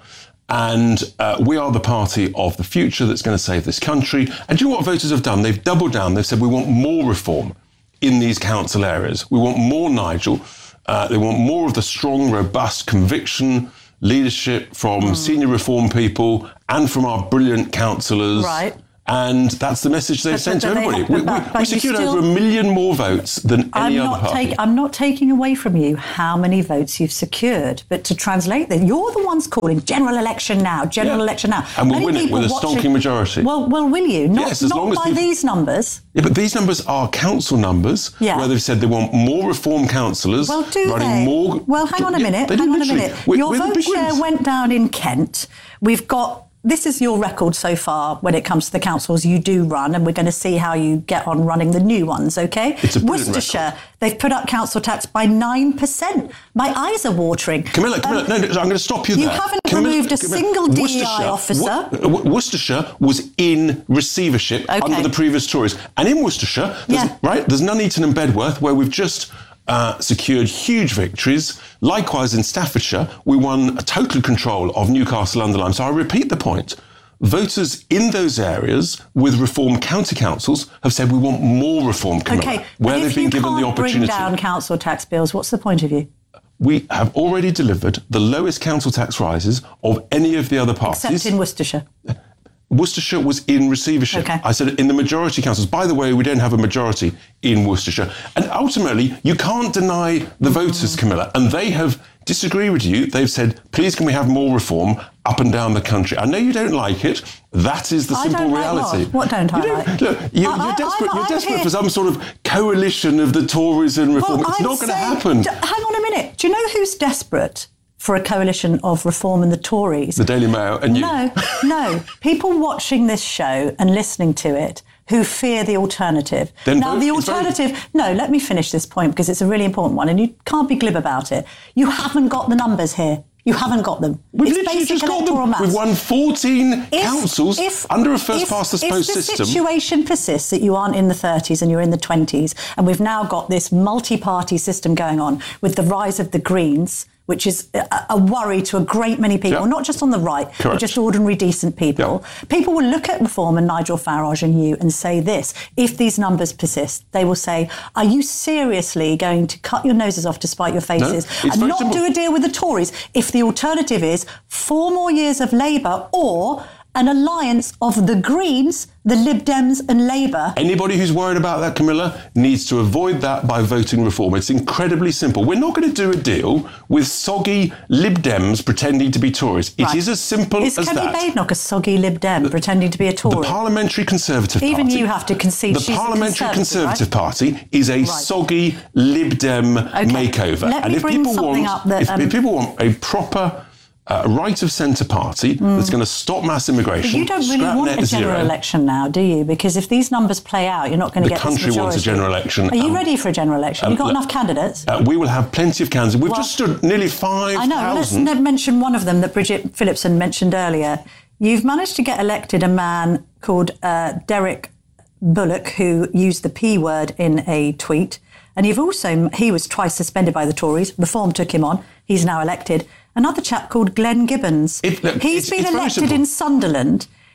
And uh, we are the party of the future that's going to save this country. And do you know what voters have done? They've doubled down. They've said, we want more reform in these council areas. We want more Nigel. Uh, they want more of the strong, robust conviction leadership from mm. senior reform people and from our brilliant councillors. Right. And that's the message they've But- sent but to they everybody. have- we but- we, but we you secured still- over a million more votes than any I'm other not, party. take, I'm not taking away from you how many votes you've secured, but to translate that, you're the ones calling general election now, general Yeah. election now. And we'll Many win it people with a watching- stonking majority. Well, well, will you? Not, Yes, as not long as by people- these numbers. Yeah, but these numbers are council numbers Yeah. where they've said they want more reform councillors Well, do running they? more. Well, hang on a Yeah, minute. they do Hang on a literally. minute. We're- Your we're the vote big share wins. went down in Kent. We've got. This is your record so far when it comes to the councils you do run, and we're going to see how you get on running the new ones, OK? It's a brilliant Worcestershire, they've put up council tax by nine percent. My eyes are watering. Camilla, Camilla, Um, no, no, I'm going to stop you you there. haven't Camilla- removed a Camilla, single D E I Worcestershire- officer. Wo- Wo- Worcestershire was in receivership Okay. under the previous Tories. And in Worcestershire, there's, Yeah. right, there's Nuneaton and Bedworth, where we've just uh, secured huge victories. Likewise, in Staffordshire, we won a total control of Newcastle-under-Lyme. So I repeat the point. Voters in those areas with reform county councils have said we want more reform, Camilla, OK, where but they've if been you given the can't bring opportunity. down council tax bills, what's the point of you? We have already delivered the lowest council tax rises of any of the other parties. Except in Worcestershire. Worcestershire was in receivership. Okay. I said in the majority councils. By the way, we don't have a majority in Worcestershire. And ultimately, you can't deny the voters, Camilla, and they have disagreed with you. They've said, please can we have more reform up and down the country? I know you don't like it. That is the I simple don't like reality. what? What don't I You like? Look, you, I- you're I- desperate, I'm- you're I'm desperate here- for some sort of coalition of the Tories and reform. Well, it's I'm not going to saying- happen. D- Hang on a minute. Do you know who's desperate for a coalition of reform and the Tories? The Daily Mail and you. No, no. People watching this show and listening to it who fear the alternative. Then now, vote- the it's very- alternative... No, let me finish this point because it's a really important one and you can't be glib about it. You haven't got the numbers here. You haven't got them. We've it's literally basic just got electoral them. maths. We've won fourteen If- councils if- under a first if- past the post If the system. situation persists that you aren't in the thirties and you're in the twenties, and we've now got this multi-party system going on with the rise of the Greens, which is a, a worry to a great many people, Yep. not just on the right, but Correct. just ordinary decent people. People will look at Reform and Nigel Farage and you and say this: if these numbers persist, they will say, are you seriously going to cut your noses off to spite your faces it's and very not simple. do a deal with the Tories if the alternative is four more years of Labour or an alliance of the Greens, the Lib Dems and Labour? Anybody who's worried about that, Camilla, needs to avoid that by voting reform. It's incredibly simple. We're not going to do a deal with soggy Lib Dems pretending to be Tories. It Right. is as simple Is as Kelly that. Badenoch a soggy Lib Dem pretending to be a Tory? The Parliamentary Conservative Even Party. you have to concede The she's a Parliamentary Conservative, Conservative Party is a Right. soggy Lib Dem makeover. Let and me if bring people something want, up that, if, um, if people want a proper uh, right of centre party that's going to stop mass immigration, But you don't really scrap want net a general zero, election now, do you? Because if these numbers play out, you're not going to the get country this majority. wants a general election. Are you um, ready for a general election? um, You've got look, enough candidates? Uh, we will have plenty of candidates. We've Well, just stood nearly five I know. Well, let's thousand. ne- mention one of them that Bridget Phillipson mentioned earlier. You've managed to get elected a man called uh, Derek Bullock, who used the P word in a tweet. And you've also, he was twice suspended by the Tories. Reform took him on. He's now elected. Another chap called Glenn Gibbons. It- look, He's it's- been it's very elected simple. in Sunderland.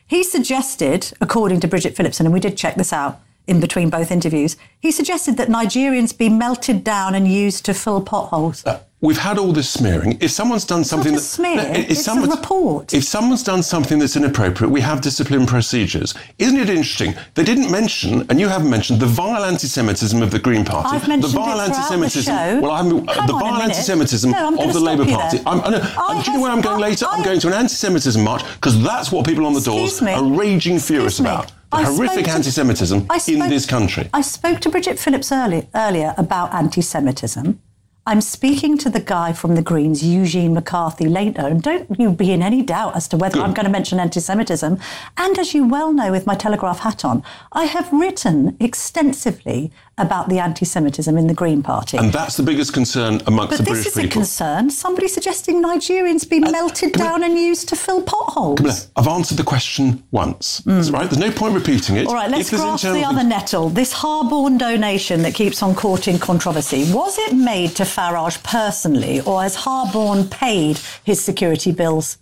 He suggested, according to Bridget Phillipson, and we did check this out in between both interviews, he suggested that Nigerians be melted down and used to fill potholes. Uh, we've had all this smearing. If someone's done something it's that... not a smear, no, if it's someone's, a report. If someone's done something that's inappropriate, we have discipline procedures. Isn't it interesting? They didn't mention, and you haven't mentioned, the vile anti-Semitism of the Green Party. I've mentioned the vile it throughout anti-Semitism. the show. Well, I'm, uh, Come the on a vile minute. anti-Semitism No, I'm of gonna the stop Labour you Party. there. I'm, I know, I and do you know where I'm going have- later? I'm I- going to an anti-Semitism march because that's what people on the doors Excuse me. are raging furious Excuse me. about. The I horrific spoke to- anti-Semitism I in spoke- this country. I spoke to Bridget Phillips early, earlier about anti-Semitism. I'm speaking to the guy from the Greens, Eugene McCarthy, later, and don't you be in any doubt as to whether Good. I'm going to mention anti-Semitism. And as you well know, with my Telegraph hat on, I have written extensively about the anti-Semitism in the Green Party. And that's the biggest concern amongst But the this British is a people. concern. Somebody suggesting Nigerians be melted down and used to fill potholes. Camilla, I've answered the question once. That's right. There's no point repeating it. All right, let's If there's grasp the internal other things- nettle. This Harborne donation that keeps on courting controversy, was it made to Farage personally, or has Harborne paid his security bills?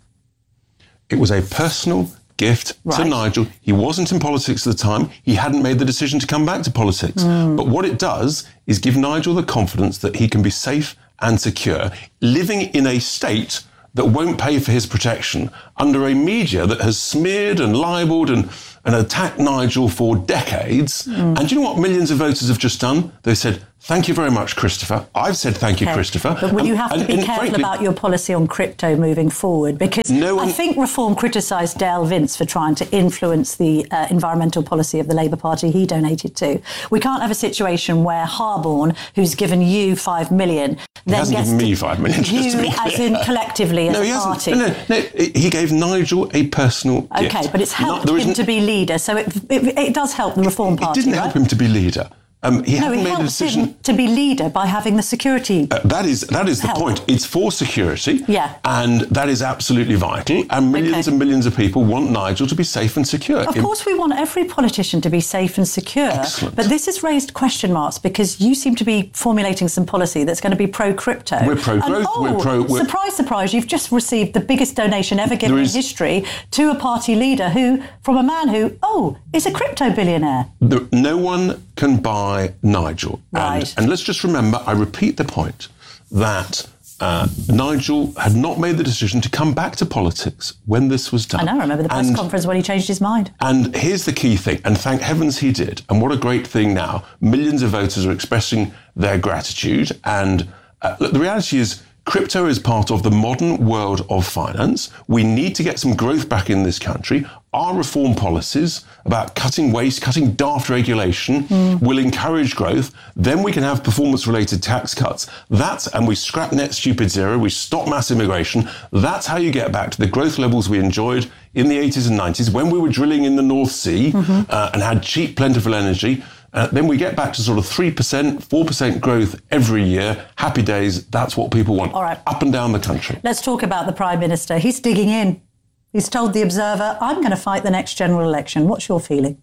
It was a personal gift to Right. Nigel. He wasn't in politics at the time. He hadn't made the decision to come back to politics. Mm. But what it does is give Nigel the confidence that he can be safe and secure, living in a state that won't pay for his protection under a media that has smeared and libelled and, and attacked Nigel for decades. Mm. And do you know what millions of voters have just done? They said, thank you very much, Christopher. I've said thank you, Okay. Christopher. But will And- you have to and- be and careful frankly, about your policy on crypto moving forward? Because No one- I think Reform criticised Dale Vince for trying to influence the uh, environmental policy of the Labour Party he donated to. We can't have a situation where Harborne, who's given you five million, He then hasn't gets given to, me five million. just to you, be as clear. in collectively as no, a he hasn't. party. No, no, no. He gave Nigel a personal gift. Okay, but it's Not- helped there him isn't- to be leader, so it, it, it does help the Reform Party, It didn't right? help him to be leader. Um, he no, hadn't it made a helps decision. him to be leader by having the security. Uh, that is that is the Help. point. It's for security, Yeah. and that is absolutely vital. And millions Okay. and millions of people want Nigel to be safe and secure. Of In- course, we want every politician to be safe and secure. Excellent. But this has raised question marks because you seem to be formulating some policy that's going to be pro-crypto. We're pro-growth, And, oh, we're pro- we're- surprise, surprise, you've just received the biggest donation ever given There in is- history to a party leader who, from a man who, oh, is a crypto billionaire. The, no one can buy Nigel. Right. And, and let's just remember, I repeat the point, that uh, Nigel had not made the decision to come back to politics when this was done. I know, I remember the press And- conference when he changed his mind. And here's the key thing, and thank heavens he did. And what a great thing now. Millions of voters are expressing their gratitude. And uh, look, the reality is, crypto is part of the modern world of finance. We need to get some growth back in this country. Our reform policies about cutting waste, cutting daft regulation Mm. will encourage growth. Then we can have performance-related tax cuts. That's, and we scrap net stupid zero, we stop mass immigration. That's how you get back to the growth levels we enjoyed in the eighties and nineties when we were drilling in the North Sea Mm-hmm. uh, and had cheap, plentiful energy. Uh, then we get back to sort of three percent, four percent growth every year. Happy days, that's what people want. All right. Up and down the country. Let's talk about the Prime Minister. He's digging in. He's told The Observer, I'm going to fight the next general election. What's your feeling?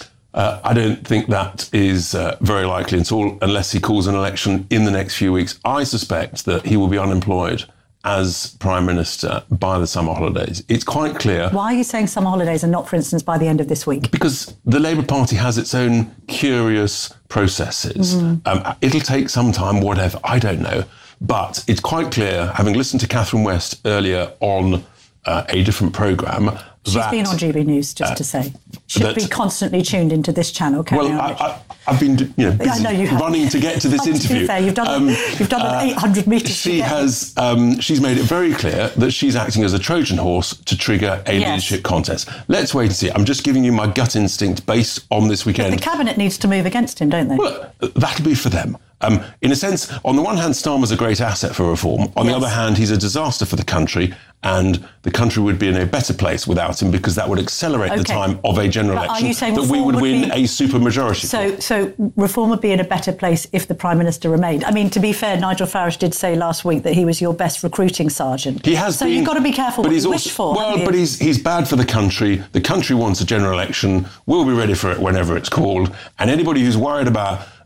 Uh, I don't think that is uh, very likely at all unless he calls an election in the next few weeks. I suspect that he will be unemployed as Prime Minister by the summer holidays. It's quite clear. Why are you saying summer holidays and not, for instance, by the end of this week? Because the Labour Party has its own curious processes. Mhm. Um, it'll take some time, whatever, I don't know. But it's quite clear, having listened to Catherine West earlier on uh, a different programme, She's that, been on G B News, just uh, to say. Should that- be constantly tuned into this channel. Carry Well, on, I, Richard. I, I've been, you know, busy I know you have. running to get to this To be interview. fair, you've done, Um, you've done uh, an eight hundred metres. She to get has. Um, she's made it very clear that she's acting as a Trojan horse to trigger a Yes. leadership contest. Let's wait and see. I'm just giving you my gut instinct based on this But weekend. the Cabinet needs to move against him, don't they? Well, that'll be for them. Um, in a sense, on the one hand, Starmer's a great asset for reform. On the Yes. other hand, he's a disaster for the country, and the country would be in a better place without him because that would accelerate the Okay. time of a general But are election you saying that we reform would would win be- a supermajority. So, so reform would be in a better place if the Prime Minister remained. I mean, to be fair, Nigel Farage did say last week that he was your best recruiting sergeant. He has so been, you've got to be careful but what he's you also, wish for. Well, haven't you? but he's he's bad for the country. The country wants a general election. We'll be ready for it whenever it's called. And anybody who's worried about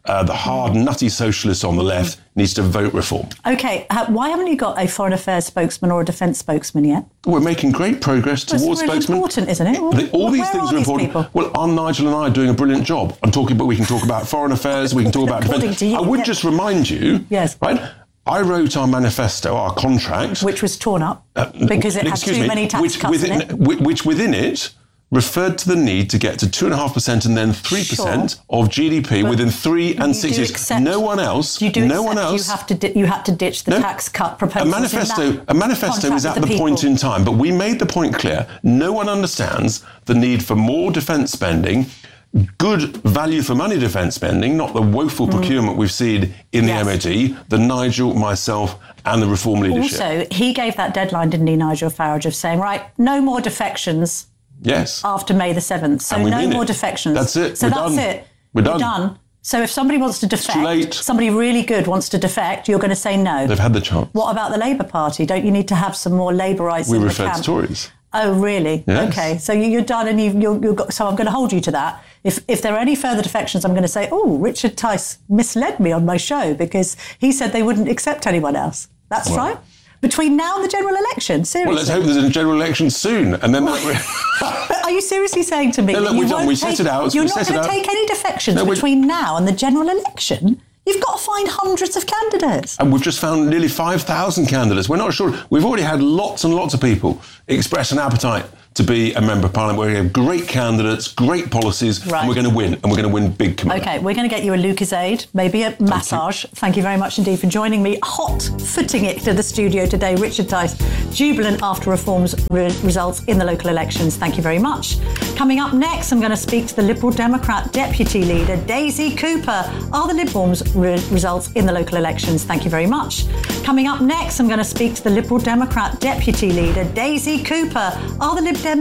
uh, the hard, nutty socialists on the left needs to vote reform. Okay, uh, why haven't you got a foreign affairs spokesman or a defence spokesman yet? We're making great progress Well, towards it's really spokesmen. important, isn't it? The- all Where these things are are these important. people? Well, are Nigel and I doing a brilliant job? I'm talking, but we can talk about foreign affairs. We can talk about According defence. to you, I would yeah. just remind you, Yes. right? I wrote our manifesto, our contract, Which was torn up uh, because it had excuse too me, many tax which cuts within, in it. whi- which within it referred to the need to get to two and a half percent and then three percent of G D P But within three and you six do years. accept- No one else. You do no one accept else. You have to di- you had to ditch the No. tax cut A proposals. manifesto, in that a manifesto contract is at with the, people. point in time, but we made the point clear. No one understands the need for more defence spending, good value for money defence spending, not the woeful Mm. procurement we've seen in the Yes. M O D, the Nigel, myself, and the reform leadership. Also, he gave that deadline, didn't he, Nigel Farage, of saying, right, no more defections yes. after May the seventh. So And we no mean more it. defections. That's it. So We're that's done. it. We're You're done. So if somebody wants to defect, late. somebody really good wants to defect, you're going to say no. They've had the chance. What about the Labour Party? Don't you need to have some more Labourites We in the referred camp? to Tories. Oh, really? Yes. Okay. So you- you're done, and you've, you're, you're got, so I'm going to hold you to that. If if there are any further defections, I'm going to say, oh, Richard Tice misled me on my show because he said they wouldn't accept anyone else. That's Well. right. Between now and the general election, seriously. Well, let's hope there's a general election soon, and then that. But are you seriously saying to me No, look, that you we've done- won't we take, set it out, you're we not set it going to out. take any defections No, we- between now and the general election? You've got to find hundreds of candidates. And we've just found nearly five thousand candidates. We're not sure. We've already had lots and lots of people express an appetite to be a member of parliament. We have great candidates, great policies, Right. and we're going to win. And we're going to win big commitment. Okay, we're going to get you a Lucozade, maybe a massage. Thank you very much indeed for joining me. Hot footing it to the studio today. Richard Tice, jubilant after reforms re- results in the local elections. Thank you very much. Coming up next, I'm going to speak to the Liberal Democrat Deputy Leader, Daisy Cooper. Are the Liberals re- results in the local elections? Thank you very much. Coming up next, I'm going to speak to the Liberal Democrat Deputy Leader, Daisy Cooper. Are the Lib Dems